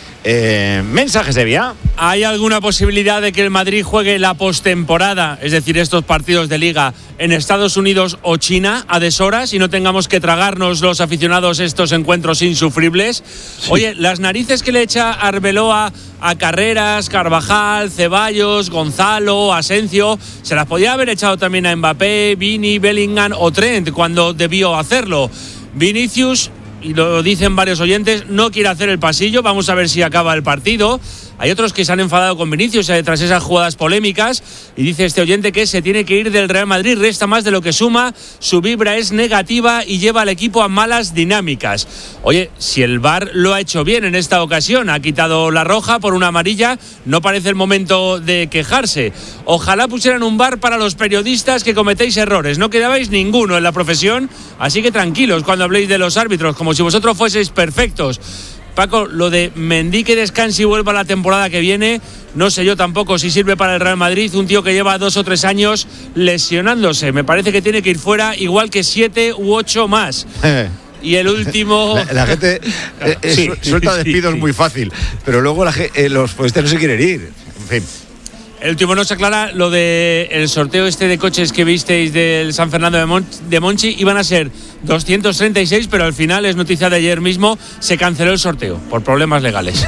Mensajes de vía. ¿Hay alguna posibilidad de que el Madrid juegue la postemporada, es decir, estos partidos de Liga, en Estados Unidos o China a deshoras y no tengamos que tragarnos los aficionados estos encuentros insufribles? Sí. Oye, las narices que le echa Arbeloa a Carreras, Carvajal, Ceballos, Gonzalo, Asencio, se las podía haber echado también a Mbappé, Vini, Bellingham o Trent cuando debió hacerlo. Vinicius, y lo dicen varios oyentes, no quiere hacer el pasillo. Vamos a ver si acaba el partido. Hay otros que se han enfadado con Vinicius tras esas jugadas polémicas y dice este oyente que se tiene que ir del Real Madrid, resta más de lo que suma, su vibra es negativa y lleva al equipo a malas dinámicas. Oye, si el VAR lo ha hecho bien en esta ocasión, ha quitado la roja por una amarilla, no parece el momento de quejarse. Ojalá pusieran un VAR para los periodistas que cometéis errores, no quedabais ninguno en la profesión, así que tranquilos cuando habléis de los árbitros, como si vosotros fueseis perfectos. Paco, lo de Mendy que descanse y vuelva la temporada que viene, no sé yo tampoco si sirve para el Real Madrid, un tío que lleva 2 o 3 años lesionándose. Me parece que tiene que ir fuera igual que 7 u 8 más. Y el último... La gente suelta despidos muy fácil, pero luego los futbolistas no se quieren ir. En fin. El último no se aclara lo de el sorteo de coches que visteis del San Fernando de Monchi. Iban a ser 236, pero al final, es noticia de ayer mismo, se canceló el sorteo por problemas legales.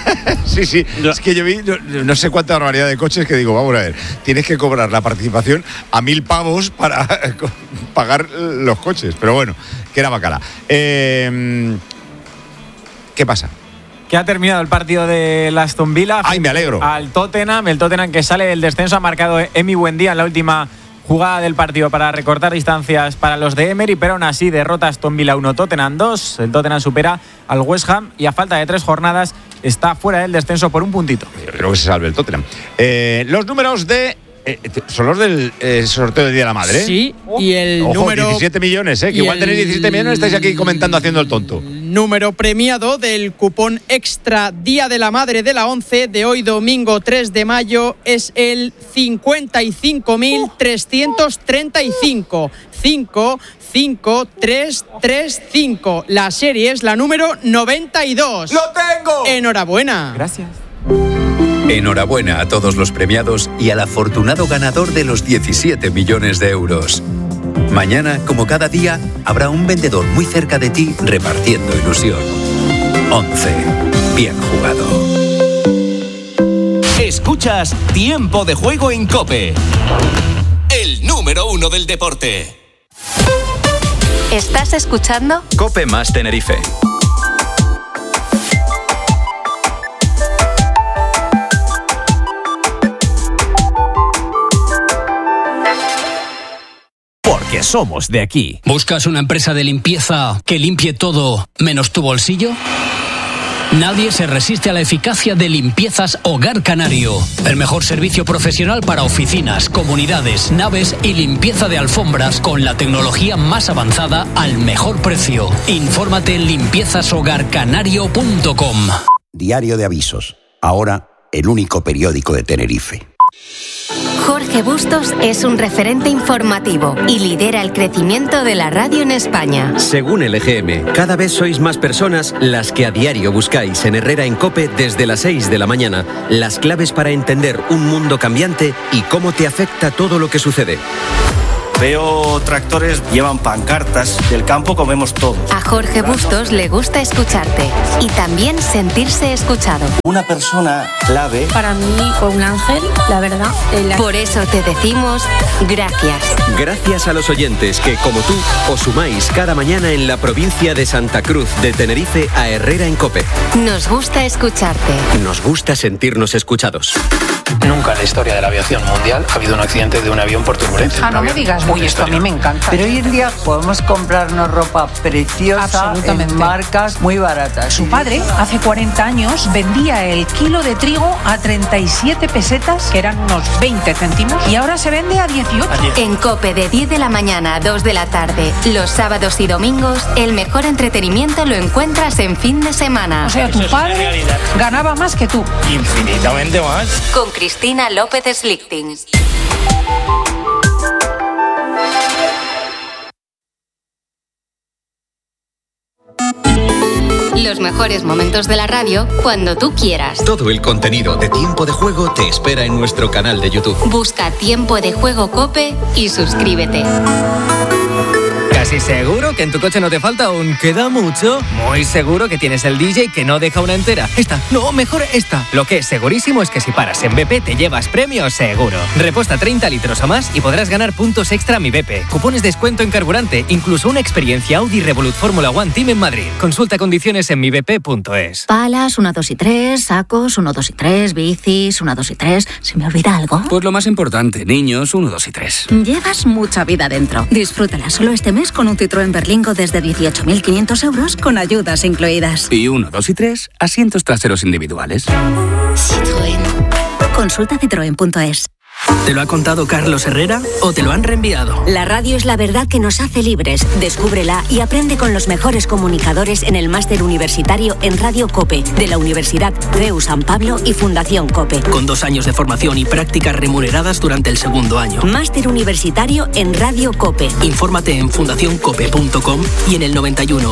Sí. No. Es que yo vi no sé cuánta barbaridad de coches que digo, vamos a ver, tienes que cobrar la participación a 1.000 pavos para pagar los coches. Pero bueno, que era bacala. ¿Qué pasa? Que ha terminado el partido de Aston Villa. ¡Ay, me alegro! Al Tottenham. El Tottenham que sale del descenso ha marcado Emi Buendía en la última jugada del partido para recortar distancias para los de Emery, pero aún así derrota Aston Villa 1, Tottenham 2. El Tottenham supera al West Ham y a falta de 3 jornadas está fuera del descenso por un puntito. Creo que se salve el Tottenham. Los números de... ¿Son los del sorteo del Día de la Madre? Sí, y el número... 17 millones, que igual tenéis 17 millones, estáis aquí comentando haciendo el tonto. Número premiado del cupón extra Día de la Madre de la 11 de hoy domingo 3 de mayo es el 55.335. 55335. La serie es la número 92. ¡Lo tengo! Enhorabuena. Gracias. Enhorabuena a todos los premiados y al afortunado ganador de los 17 millones de euros. Mañana, como cada día, habrá un vendedor muy cerca de ti repartiendo ilusión. 11. Bien jugado. Escuchas Tiempo de Juego en COPE. El número 1 del deporte. ¿Estás escuchando? COPE más Tenerife. Porque somos de aquí. ¿Buscas una empresa de limpieza que limpie todo menos tu bolsillo? Nadie se resiste a la eficacia de Limpiezas Hogar Canario. El mejor servicio profesional para oficinas, comunidades, naves y limpieza de alfombras con la tecnología más avanzada al mejor precio. Infórmate en limpiezashogarcanario.com. Diario de avisos. Ahora el único periódico de Tenerife. Jorge Bustos es un referente informativo y lidera el crecimiento de la radio en España. Según el EGM, cada vez sois más personas las que a diario buscáis en Herrera en COPE desde las 6 de la mañana las claves para entender un mundo cambiante y cómo te afecta todo lo que sucede. Veo tractores, llevan pancartas, del campo comemos todos. A Jorge Bustos le gusta escucharte y también sentirse escuchado. Una persona clave. Para mí fue un ángel, la verdad. Por eso te decimos gracias. Gracias a los oyentes que, como tú, os sumáis cada mañana en la provincia de Santa Cruz de Tenerife a Herrera en COPE. Nos gusta escucharte. Nos gusta sentirnos escuchados. Nunca en la historia de la aviación mundial ha habido un accidente de un avión por turbulencia. No me digas, uy, esto a mí me encanta. Pero hoy en día podemos comprarnos ropa preciosa en marcas muy baratas. Su padre, hace 40 años, vendía el kilo de trigo a 37 pesetas, que eran unos 20 céntimos, y ahora se vende a 18. En COPE de 10 de la mañana a 2 de la tarde, los sábados y domingos, el mejor entretenimiento lo encuentras en fin de semana. O sea, tu padre ganaba más que tú. Infinitamente más. Con Cristina López Slichting. Los mejores momentos de la radio cuando tú quieras. Todo el contenido de Tiempo de Juego te espera en nuestro canal de YouTube. Busca Tiempo de Juego COPE y suscríbete. Casi seguro que en tu coche no te falta un queda mucho. Muy seguro que tienes el DJ que no deja una entera. Esta, no, mejor esta. Lo que es segurísimo es que si paras en BP te llevas premios seguro. Reposta 30 litros o más y podrás ganar puntos extra a Mi BP. Cupones de descuento en carburante, incluso una experiencia Audi Revolut Fórmula One Team en Madrid. Consulta condiciones en mibp.es. Palas, 1, 2 y 3, sacos, 1, 2 y 3, bicis, 1, 2 y 3. ¿Se me olvida algo? Pues lo más importante, niños, 1, 2 y 3. Llevas mucha vida dentro. Disfrútala solo este mes con un Citroën Berlingo desde 18.500 euros con ayudas incluidas. Y 1, 2 y 3, asientos traseros individuales. Citroën. Consulta citroen.es. ¿Te lo ha contado Carlos Herrera o te lo han reenviado? La radio es la verdad que nos hace libres. Descúbrela y aprende con los mejores comunicadores en el máster universitario en Radio COPE de la Universidad CEU San Pablo y Fundación COPE. Con 2 años de formación y prácticas remuneradas durante el segundo año. Máster universitario en Radio COPE. Infórmate en fundacioncope.com y en el 91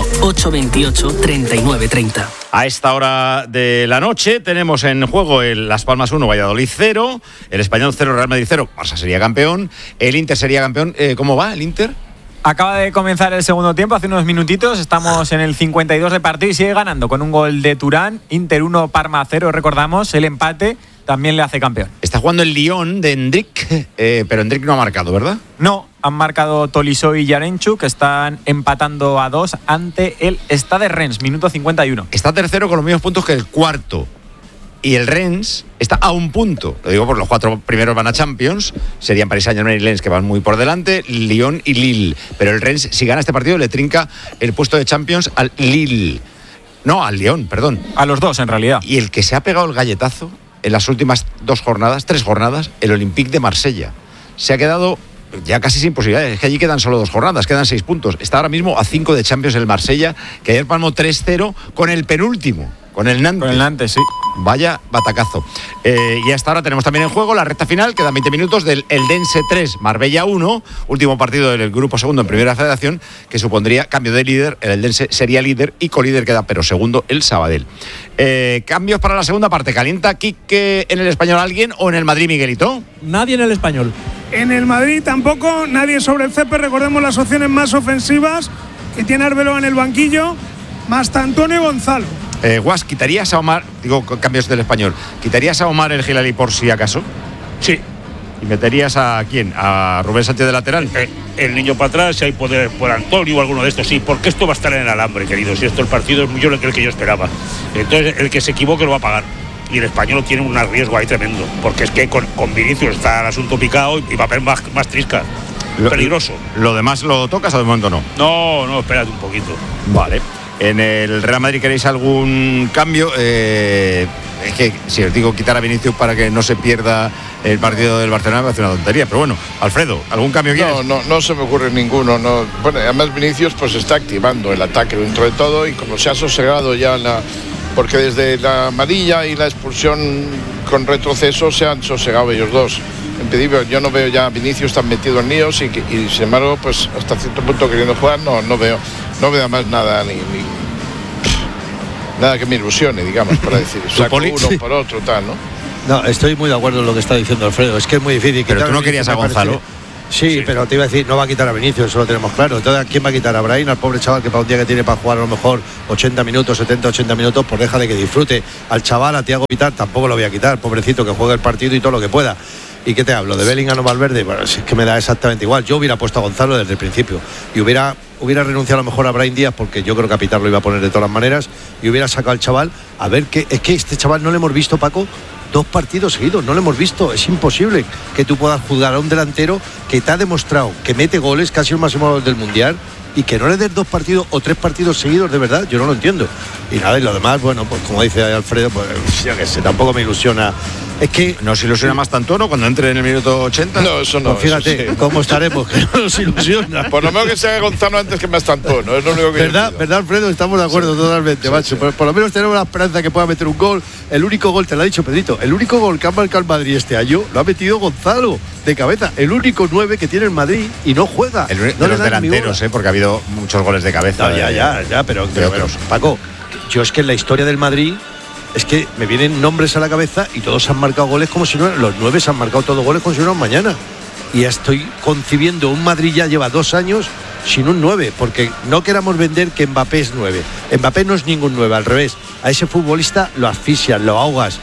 828 3930. A esta hora de la noche tenemos en juego el Las Palmas 1, Valladolid 0, el Español 0, Real Madrid 0, Barça sería campeón, el Inter sería campeón. ¿Cómo va el Inter? Acaba de comenzar el segundo tiempo, hace unos minutitos, estamos en el 52 de partido y sigue ganando con un gol de Turán, Inter 1, Parma 0, recordamos, el empate también le hace campeón. Está jugando el Lyon de Endrick, pero Endrick no ha marcado, ¿verdad? No, han marcado Tolisso y Yarenchuk, que están empatando a 2 ante el Stade Rennes, minuto 51. Está tercero con los mismos puntos que el cuarto. Y el Rennes está a un punto. Lo digo porque los 4 primeros van a Champions. Serían Paris Saint-Germain y Lens, que van muy por delante, Lyon y Lille. Pero el Rennes, si gana este partido, le trinca el puesto de Champions al Lille. No, al Lyon, perdón. A los dos, en realidad. Y el que se ha pegado el galletazo en las últimas 3 jornadas, el Olympique de Marsella. Se ha quedado ya casi sin posibilidades. Es que allí quedan solo 2 jornadas, quedan 6 puntos. Está ahora mismo a 5 de Champions el Marsella, que ayer palmó 3-0 con el penúltimo. Con el Nantes. Con el Nantes, sí. Vaya batacazo. Y hasta ahora tenemos también en juego la recta final, quedan 20 minutos del Eldense 3, Marbella 1, último partido del grupo segundo en Primera Federación, que supondría cambio de líder. El Eldense sería líder y colíder queda, pero segundo el Sabadell. Cambios para la segunda parte. ¿Calienta Quique en el Español alguien o en el Madrid, Miguelito? Nadie en el Español. En el Madrid tampoco, nadie sobre el césped. Recordemos las opciones más ofensivas que tiene Arbeloa en el banquillo, más Antonio y Gonzalo. Guas, ¿quitarías a Omar, digo cambios del Español, ¿quitarías a Omar el Gilali por si acaso? Sí. ¿Y meterías a quién? ¿A Rubén Sánchez de lateral? El niño para atrás, si hay poder por Antonio o alguno de estos, sí, porque esto va a estar en el alambre, queridos, y esto el partido es muy el que yo esperaba. Entonces, el que se equivoque lo va a pagar. Y el Español tiene un riesgo ahí tremendo, porque es que con Vinicius está el asunto picado y va a haber más trisca. Peligroso. ¿Lo demás lo tocas o de momento no? No, espérate un poquito. Vale. ¿En el Real Madrid queréis algún cambio? Es que si os digo quitar a Vinicius para que no se pierda el partido del Barcelona, me hace una tontería. Pero bueno, Alfredo, ¿algún cambio quieres? No se me ocurre ninguno. No. Bueno, además Vinicius pues está activando el ataque dentro de todo y como se ha sosegado ya porque desde la amarilla y la expulsión con retroceso se han sosegado ellos dos. En principio yo no veo ya a Vinicius tan metido en líos y sin embargo, pues hasta cierto punto queriendo jugar, no veo más nada nada que me ilusione, digamos, para decir, saco uno por otro, tal, ¿no? No, estoy muy de acuerdo en lo que está diciendo Alfredo, es que es muy difícil. Pero tú no querías a Gonzalo. Sí, pero te iba a decir, no va a quitar a Vinicius, eso lo tenemos claro. Entonces, ¿quién va a quitar a Brahim, al pobre chaval que para un día que tiene para jugar a lo mejor 80 minutos, 70, 80 minutos, pues deja de que disfrute? Al chaval, a Thiago Vital, tampoco lo voy a quitar, pobrecito, que juegue el partido y todo lo que pueda. ¿Y qué te hablo? ¿De Bellingham o Valverde? Bueno, es que me da exactamente igual. Yo hubiera puesto a Gonzalo desde el principio y hubiera renunciado a lo mejor a Brahim Díaz, porque yo creo que a Pitar lo iba a poner de todas las maneras, y hubiera sacado al chaval a ver qué. Es que este chaval no le hemos visto, Paco, 2 partidos seguidos, no lo hemos visto. Es imposible que tú puedas juzgar a un delantero que te ha demostrado que mete goles, casi el máximo gol del Mundial, y que no le des 2 partidos o 3 partidos seguidos, de verdad, yo no lo entiendo. Y nada, y lo demás, bueno, pues como dice Alfredo, pues yo qué sé, tampoco me ilusiona. Es que nos ilusiona más Tantono cuando entre en el minuto 80. No, eso no. Pues fíjate sí. Cómo estaremos, que no nos ilusiona. Por lo menos que sea Gonzalo antes que más Tantono, es lo único que ¿verdad, Alfredo? Estamos de acuerdo totalmente, macho. Sí. Por lo menos tenemos la esperanza que pueda meter un gol. El único gol, te lo ha dicho Pedrito, el único gol que ha marcado el Madrid este año lo ha metido Gonzalo de cabeza. El único 9 que tiene el Madrid y no juega. De los delanteros, porque ha habido muchos goles de cabeza. No, ya, pero Paco, yo es que en la historia del Madrid es que me vienen nombres a la cabeza y todos han marcado goles como si no. Los 9 se han marcado todos goles como si no mañana. Y ya estoy concibiendo un Madrid, ya lleva 2 años sin un 9, porque no queramos vender que Mbappé es 9. Mbappé no es ningún 9, al revés. A ese futbolista lo asfixias, lo ahogas.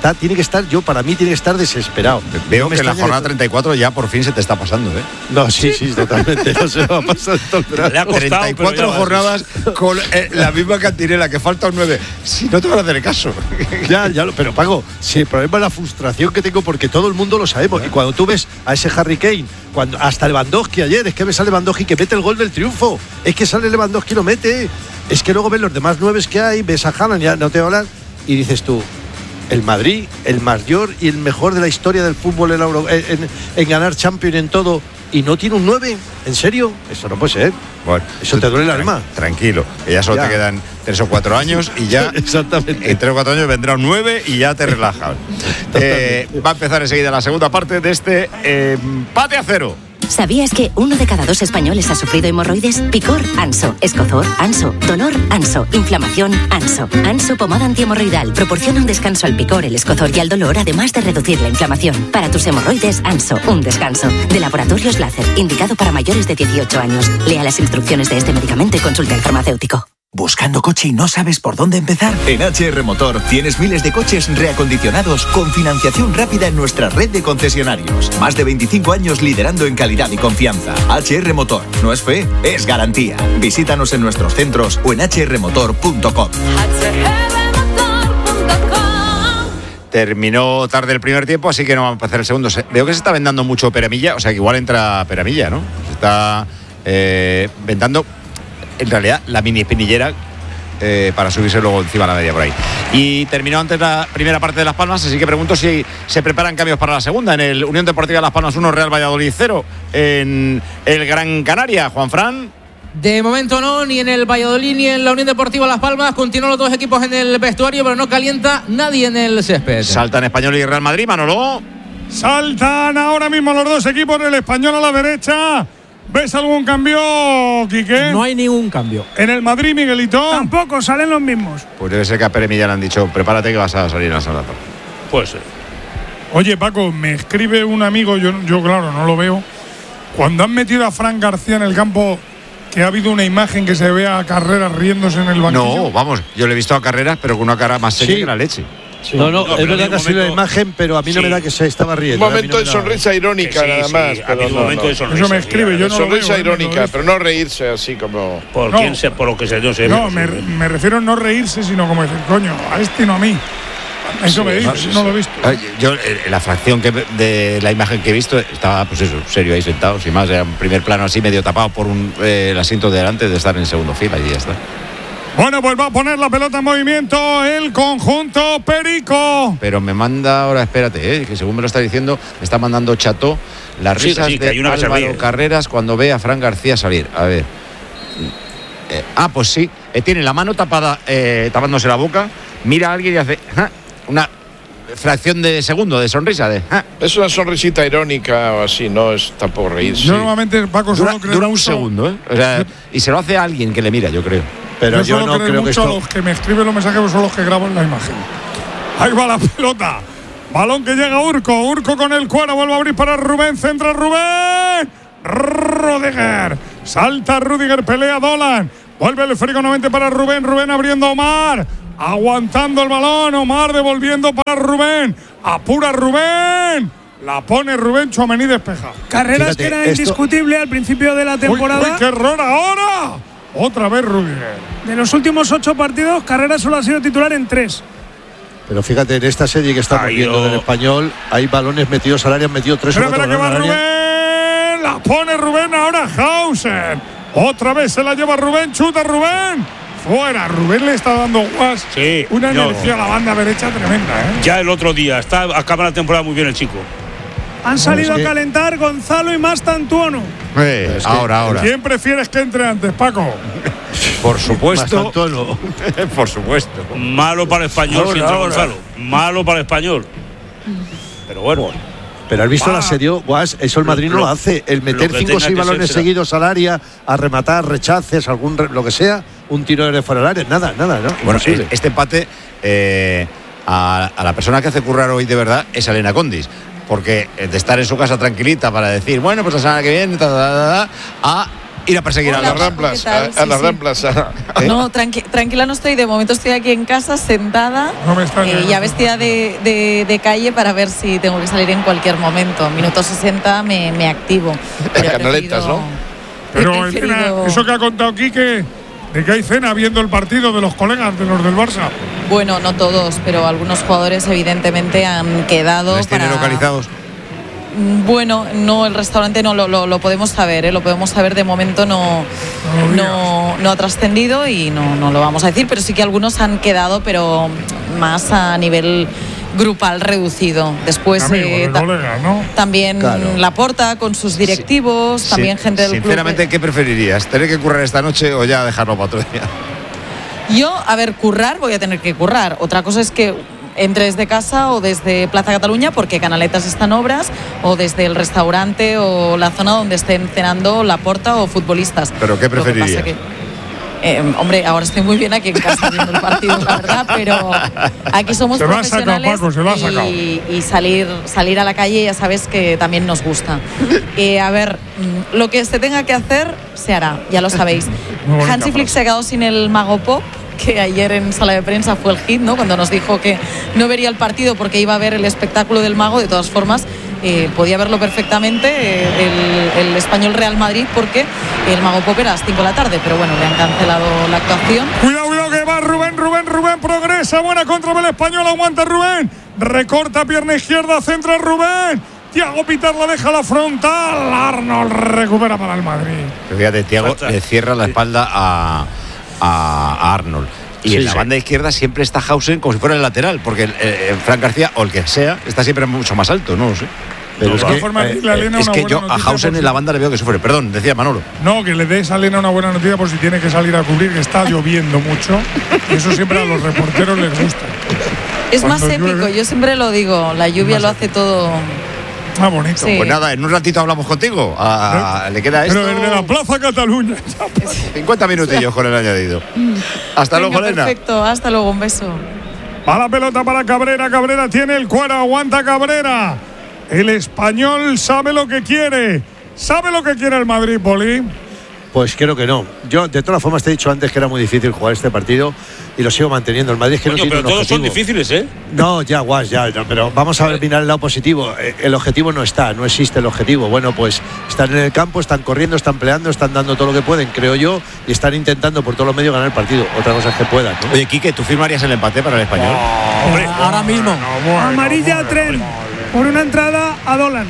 Para mí tiene que estar desesperado. Veo que en la jornada 34 ya por fin se te está pasando, ¿eh? No, sí, totalmente. No se va a pasar todo el rato. Le ha costado, 34 jornadas con la misma cantinela, que falta un 9. Si no te van a hacer caso. Pero Paco, si el problema es la frustración que tengo, porque todo el mundo lo sabemos. Y cuando tú ves a ese Harry Kane, hasta Lewandowski ayer, es que ves a Lewandowski que mete el gol del triunfo. Es que sale Lewandowski y lo mete. Es que luego ves los demás 9 que hay, ves a Haaland, ya no te voy a hablar, y dices tú, el Madrid, el mayor y el mejor de la historia del fútbol en ganar Champions en todo, y no tiene un 9, ¿en serio? Eso no puede ser. Bueno, eso te duele el alma. Tranquilo, que ya solo te quedan 3 o 4 años y ya exactamente. En 3 o 4 años vendrá un 9 y ya te relajas. Va a empezar enseguida la segunda parte de este empate a 0. ¿Sabías que 1 de cada 2 españoles ha sufrido hemorroides? Picor, Anso. Escozor, Anso. Dolor, Anso. Inflamación, Anso. Anso pomada antihemorroidal proporciona un descanso al picor, el escozor y al dolor, además de reducir la inflamación. Para tus hemorroides, Anso. Un descanso. De Laboratorios Láser, indicado para mayores de 18 años. Lea las instrucciones de este medicamento y consulte al farmacéutico. ¿Buscando coche y no sabes por dónde empezar? En HR Motor tienes miles de coches reacondicionados con financiación rápida en nuestra red de concesionarios. Más de 25 años liderando en calidad y confianza. HR Motor. No es fe, es garantía. Visítanos en nuestros centros o en hrmotor.com. Terminó tarde el primer tiempo, así que no vamos a empezar el segundo. Veo que se está vendando mucho Peramilla, o sea que igual entra Peramilla, ¿no? Se está vendando en realidad la mini espinillera para subirse luego encima de la media por ahí. Y terminó antes la primera parte de Las Palmas, así que pregunto si se preparan cambios para la segunda. En el Unión Deportiva Las Palmas 1, Real Valladolid 0 en el Gran Canaria. Juanfran. De momento no, ni en el Valladolid ni en la Unión Deportiva Las Palmas. Continúan los 2 equipos en el vestuario, pero no calienta nadie en el césped. Saltan Español y Real Madrid, Manolo. Saltan ahora mismo los 2 equipos, el Español a la derecha. ¿Ves algún cambio, Quique? No hay ningún cambio. ¿En el Madrid, Miguelito? Tampoco, salen los mismos. Pues debe ser que a Pere Millán le han dicho, prepárate que vas a salir en la sala. Pues sí. Oye, Paco, me escribe un amigo, yo claro, no lo veo. Cuando han metido a Fran García en el campo, que ha habido una imagen que se ve a Carreras riéndose en el banquillo. No, vamos, yo le he visto a Carreras, pero con una cara más seria que la leche. Sí. No, es verdad que ha sido la imagen, pero a mí no me da que se estaba riendo. Un momento de sonrisa irónica, nada más. Pero un momento de sonrisa. Eso me escribe, yo no sonrisa lo veo, irónica, pero no reírse así como. Por quién sea, por lo que sea, yo sé. No, me refiero a no reírse, sino como decir, coño, a este y no a mí. Eso me dice, no lo he visto. Yo, la fracción de la imagen que he visto, estaba, pues eso, serio ahí sentado, sin más, era un primer plano así medio tapado por el asiento de delante de estar en segundo fila y ya está. Bueno, pues va a poner la pelota en movimiento el conjunto perico. Pero me manda ahora, espérate, que según me lo está diciendo, me está mandando Chato las risas de Álvaro Carreras cuando ve a Fran García salir. A ver. Pues sí, tiene la mano tapada, tapándose la boca, mira a alguien y hace una fracción de segundo de sonrisa. Es una sonrisita irónica o así, no es tampoco reírse. Yo normalmente, Paco, solo creo dura un mucho, segundo, O sea, y se lo hace a alguien que le mira, yo creo. Pero yo no creo que esto... Los que me escriben los mensajes son los que graban la imagen. Ahí va la pelota. Balón que llega Urco con el cuero, vuelve a abrir para Rubén, centra Rubén. Rudiger. Salta Rudiger, pelea Dolan. Vuelve el esférico nuevamente para Rubén abriendo a Omar. Aguantando el balón, Omar devolviendo para Rubén. Apura Rubén. La pone Rubén, Tchouaméni despeja. Carreras que era indiscutible al principio de la temporada. ¡Uy, qué error ahora! Otra vez Rudiger. De los últimos 8 partidos, Carreras solo ha sido titular en 3. Pero fíjate, en esta serie que estamos viendo del Español, hay balones metidos al área, han metido 3 o 4 balones al área. Rubén, la pone Rubén, ahora Hausen. Otra vez se la lleva Rubén, chuta Rubén. Fuera, Rubén le está dando una energía a la banda derecha tremenda. Ya el otro día, acaba la temporada muy bien el chico. Han salido a calentar Gonzalo y Mastantuono. Ahora. ¿Quién prefieres que entre antes, Paco? Por supuesto. Por supuesto. Malo para el Español, Gonzalo. Malo para el Español. Pero bueno. Pero has visto la serie, Guas, eso el Madrid no lo hace. El meter 5 o 6 balones seguidos al área, a rematar, rechaces, lo que sea, un tiro de fuera del área, nada, ¿no? Bueno, este empate a la persona que hace currar hoy de verdad es Elena Condis. Porque de estar en su casa tranquilita para decir, bueno, pues la semana que viene, a ir a perseguir a las ramplas. A las ramplas. No, tranquila no estoy. De momento estoy aquí en casa, sentada, ya vestida de calle para ver si tengo que salir en cualquier momento. Minuto 60 me activo. Pero Canaletas, ¿no? Pero Elena, eso que ha contado Quique, de que hay cena viendo el partido de los colegas, de los del Barça. Bueno, no todos, pero algunos jugadores evidentemente han quedado. ¿Les tienen localizados? Bueno, no, el restaurante no lo podemos saber, lo podemos saber. De momento no ha trascendido y no lo vamos a decir, pero sí que algunos han quedado, pero más a nivel grupal reducido. Después colega, ¿no? También Laporta con sus directivos, también gente del club. Sinceramente, ¿qué preferirías? ¿Tener que currar esta noche o ya dejarlo para otro día? Yo, currar, voy a tener que currar. Otra cosa es que entre desde casa o desde Plaza Cataluña, porque Canaletas están obras, o desde el restaurante o la zona donde estén cenando Laporta o futbolistas. ¿Pero qué preferirías? Hombre, ahora estoy muy bien aquí en casa viendo el partido, la verdad, pero aquí somos profesionales y salir a la calle ya sabes que también nos gusta. Lo que se tenga que hacer se hará, ya lo sabéis. Hansi Flick se ha quedado sin el Mago Pop, que ayer en sala de prensa fue el hit, ¿no? Cuando nos dijo que no vería el partido porque iba a ver el espectáculo del Mago. De todas formas, podía verlo perfectamente el Español Real Madrid, porque el Mago Pop era a las 5 de la tarde, pero bueno, le han cancelado la actuación. Cuidado que va Rubén progresa, buena contra del Español, aguanta Rubén, recorta pierna izquierda, centra Rubén. Thiago Pitar la deja a la frontal, Arnold recupera para el Madrid. Pero fíjate, Thiago le cierra la espalda a Arnold. Y en la banda izquierda siempre está Hausen como si fuera el lateral, porque Fran García o el que sea está siempre mucho más alto, no lo sé. Pero es que yo a Hausen en la banda le veo que sufre. Perdón, decía Manolo. No, que le des a Lena una buena noticia por si tiene que salir a cubrir, que está lloviendo mucho. Y eso siempre a los reporteros les gusta. Es más épico, yo siempre lo digo, la lluvia lo hace todo. Bonito. Sí. Pues nada, en un ratito hablamos contigo. Le queda esto. Pero desde la Plaza Cataluña. 50 minutillos con el añadido. Hasta luego, Elena. Perfecto, hasta luego, un beso. Va la pelota para Cabrera. Cabrera tiene el cuero, aguanta Cabrera. El Español sabe lo que quiere. ¿Sabe lo que quiere el Madrid, Poli? Pues creo que no. Yo, de todas formas, te he dicho antes que era muy difícil jugar este partido y lo sigo manteniendo. El Madrid es que no tiene pero un todos objetivo. son difíciles, ¿eh? No, ya, pero vamos a mirar el lado positivo. El objetivo no existe el objetivo. Bueno, pues están en el campo, están corriendo, están peleando, están dando todo lo que pueden, creo yo, y están intentando por todos los medios ganar el partido. Otra cosa es que puedan, ¿no? Oye, Quique, ¿tú firmarías el empate para el Español? Hombre, ahora mismo. Amarilla a Tren por una entrada a Dolan.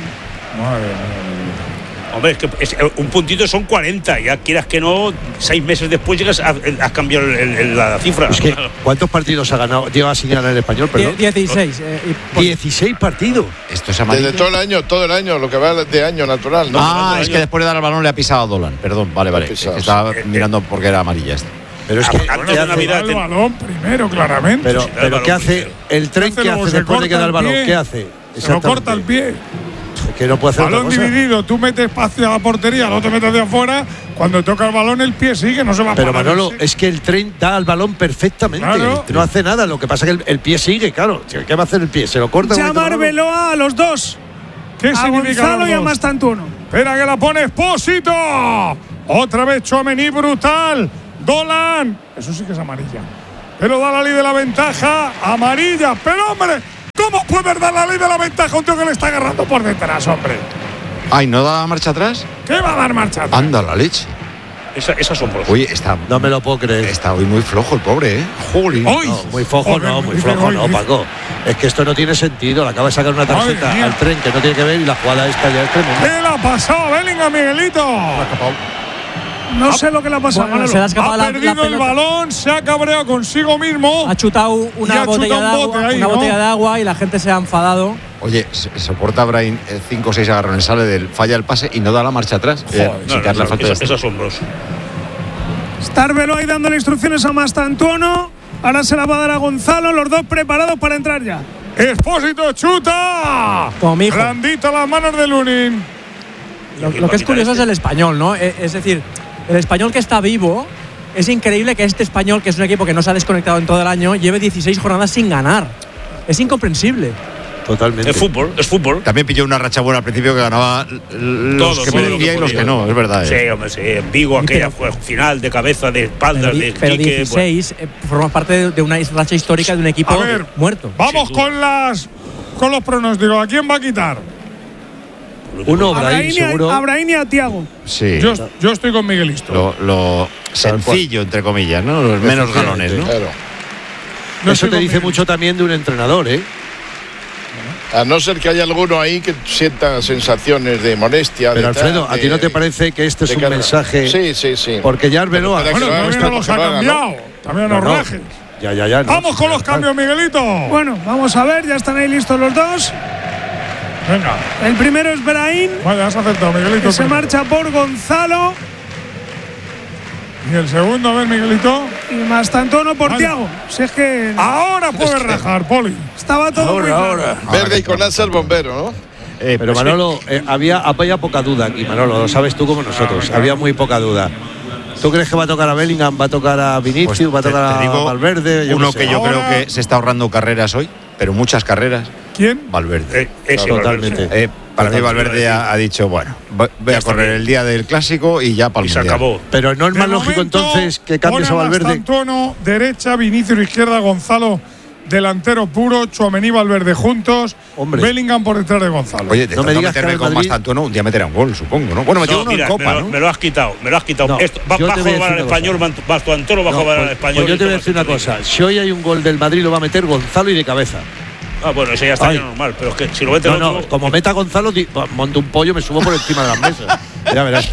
Hombre, es que un puntito son 40. Ya quieras que no, 6 meses después llegas a cambiar la cifra. Es que, ¿cuántos partidos ha ganado? Lleva sin ganar el Español, perdón. 16. 16 partidos. Esto es amarillo. Desde todo el año, lo que va de año natural, ¿no? Es que después de dar el balón le ha pisado a Dolan. Perdón, vale. Es que estaba mirando porque era amarilla esta. Pero es que antes de Navidad el balón primero, claramente. Pero ¿qué hace el tren? ¿Qué hace después de que da el balón? ¿Qué hace? Se lo corta el pie. Es que no puede hacer balón dividido, tú metes espacio a la portería, no te metes de afuera. Cuando toca el balón, el pie sigue, no se va a parar. Pero Manolo, es que el tren da al balón perfectamente. Claro. No hace nada. Lo que pasa es que el pie sigue, claro. ¿Qué va a hacer el pie? Se lo corta. Llama Arbeloa a los dos. ¿Qué significa Gonzalo y a Mastantuono. Espera que la pone Expósito. Otra vez Tchouaméni brutal. Dolan. Eso sí que es amarilla. Pero da la ley de la ventaja. Amarilla. Pero hombre, ¿cómo puedes dar la ley de la ventaja a un tío que le está agarrando por detrás, hombre? Ay, ¿no da marcha atrás? ¿Qué va a dar marcha atrás? Anda la leche. Esa asombrosa. Oye, está. No me lo puedo creer. Está hoy muy flojo el pobre, ¿eh? Jolín. No, muy flojo no, muy flojo no, Paco. Es que esto no tiene sentido. Le acaba de sacar una tarjeta al tren que no tiene que ver y la jugada esta ya es tremenda. ¿Qué le ha pasado a Bellingham, Miguelito? No sé lo que le ha pasado. Bueno, se le ha escapado ha perdido el balón, se ha cabreado consigo mismo. Ha chutado una botella de agua y la gente se ha enfadado. Oye, soporta Brahim 5 o 6 agarrones, falla el pase y no da la marcha atrás. Es asombroso. Está Arbeloa ahí dándole instrucciones a Mastantuono. Ahora se la va a dar a Gonzalo, los dos preparados para entrar ya. Expósito chuta. Blandito las manos de Lunin. Lo que es curioso es el español, ¿no? Es decir, el español que está vivo. Es increíble que este español, que es un equipo que no se ha desconectado en todo el año, lleve 16 jornadas sin ganar. Es incomprensible. Totalmente. Es fútbol. También pilló una racha buena al principio que ganaba los que merecía y los que no, es verdad. Sí, hombre, sí. En Vigo aquella fue final de cabeza, de espaldas, de Pero 16 forma parte de una racha histórica de un equipo muerto. Vamos con los pronósticos. ¿A quién va a quitar? Uno, Brahim, seguro. A Brahim y a Thiago. Sí. Yo estoy con Miguelito. Lo sencillo, entre comillas, ¿no? Los menos galones, ¿no? Claro. Eso te dice mucho también de un entrenador, ¿eh? A no ser que haya alguno ahí que sienta sensaciones de molestia. Pero Alfredo, ¿a ti no te parece que este es un mensaje? Sí. Porque ya Arbeloa. Bueno, también nos ha cambiado. También nos rajes. Ya. Vamos con los cambios, Miguelito. Bueno, vamos a ver, ya están ahí listos los dos. Venga. El primero es Brahim. Vaya, has aceptado, Miguelito. Que se marcha por Gonzalo. Y el segundo, a ver, Miguelito. Y Mastantuono por Thiago. Si es que. Ahora puede rajar, Poli. Estaba todo muy claro. Verde y con asa el bombero, ¿no? Pero Manolo, había poca duda aquí, Manolo. Lo sabes tú como nosotros. Había muy poca duda. ¿Tú crees que va a tocar a Bellingham, va a tocar a Vinicius, va a tocar a Valverde? Uno que yo creo que se está ahorrando carreras hoy, pero muchas carreras. ¿Quién? Valverde. Totalmente. Para mí Valverde ha dicho, bueno, voy a correr el día del clásico y ya para el mundial. Se acabó. Pero no es más lógico entonces que cambies a Valverde. Mastantuono, derecha, Vinicius izquierda, Gonzalo delantero puro, Tchouaméni, Valverde juntos, hombre. Bellingham por detrás de Gonzalo. Oye, no me digas que con Mastantuono un día meterá un gol, supongo, ¿no? Bueno, metió uno en Copa, ¿no? Me lo has quitado. No, esto, va a jugar al Español, Mastantuono va a jugar al Español. Pues yo te voy a decir una cosa, si hoy hay un gol del Madrid lo va a meter Gonzalo y de cabeza. Ah, bueno, ese ya está normal, pero es que si lo mete como meta Gonzalo, monto un pollo, me subo por encima de las mesas. Ya verás tú.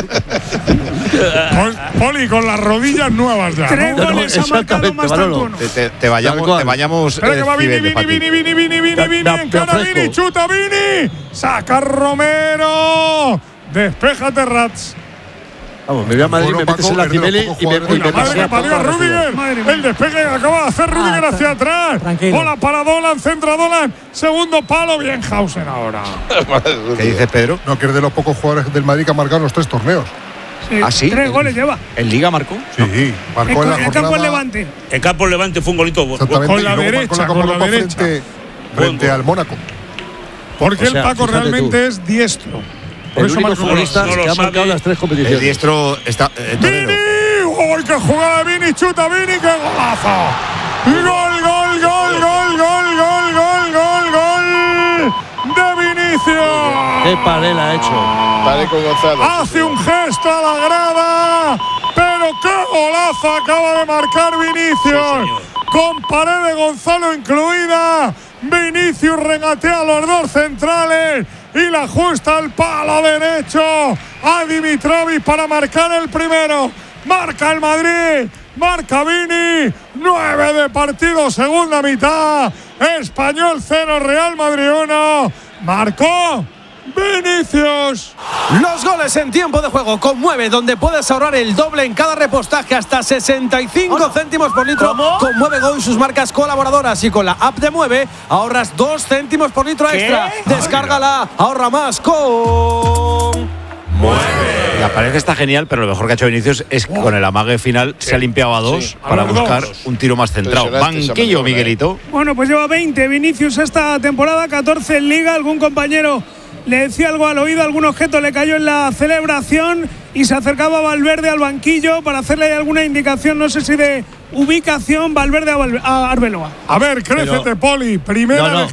Poli, con las rodillas nuevas ya. 3 goles ha marcado Mastantuono. Te vayamos. Espera que va Vini, encara Vini, chuta Vini. Saca Romero. Despéjate, Rats. Vamos, me voy a Madrid, me metes en la Cimeli y me madre que parió a Rüdiger. El despegue que acaba de hacer Rüdiger hacia atrás. Bola para Dolan, centra Dolan. Segundo palo, bien Hausen ahora. ¿Qué dices, Pedro? No, que es de los pocos jugadores del Madrid que han marcado los 3 torneos. Sí, ¿Ah, sí? 3 goles lleva. ¿En Liga marcó? Sí, marcó en la jornada. Campo Levante. En Campo Levante fue un golito. Con la derecha, frente al Mónaco. Porque el Paco realmente es diestro. El único futbolista que ha marcado las 3 competiciones. El diestro está. ¡Vini! ¡Uy, qué jugada de Vini! ¡Chuta Vini! ¡Qué golazo! ¡Gol de Vinicius! ¡Qué pared ha hecho! Pared con Gonzalo. Hace un gesto a la grada, pero qué golazo acaba de marcar Vinicius. Con pared de Gonzalo incluida. Vinicius regatea a los 2 centrales y la ajusta al palo derecho a Dimitrovic para marcar el primero. Marca el Madrid, marca Vini. 9 de partido, segunda mitad. Español 0, Real Madrid 1. Marcó Vinicius. Los goles en tiempo de juego con Mueve, donde puedes ahorrar el doble en cada repostaje, hasta 65 céntimos por litro. ¿Cómo? Con Mueve Go y sus marcas colaboradoras, y con la app de Mueve ahorras 2 céntimos por litro extra. Descárgala, ahorra más con Mueve. La pared está genial, pero lo mejor que ha hecho Vinicius es que con el amague final se ha limpiado a dos para buscar un tiro más centrado. Banquillo, Miguelito. Bueno, pues lleva 20 Vinicius esta temporada, 14 en Liga. Algún compañero le decía algo al oído, algún objeto le cayó en la celebración y se acercaba Valverde al banquillo para hacerle alguna indicación, no sé si de ubicación, Valverde a Arbeloa. A ver, crécete, Poli. Primera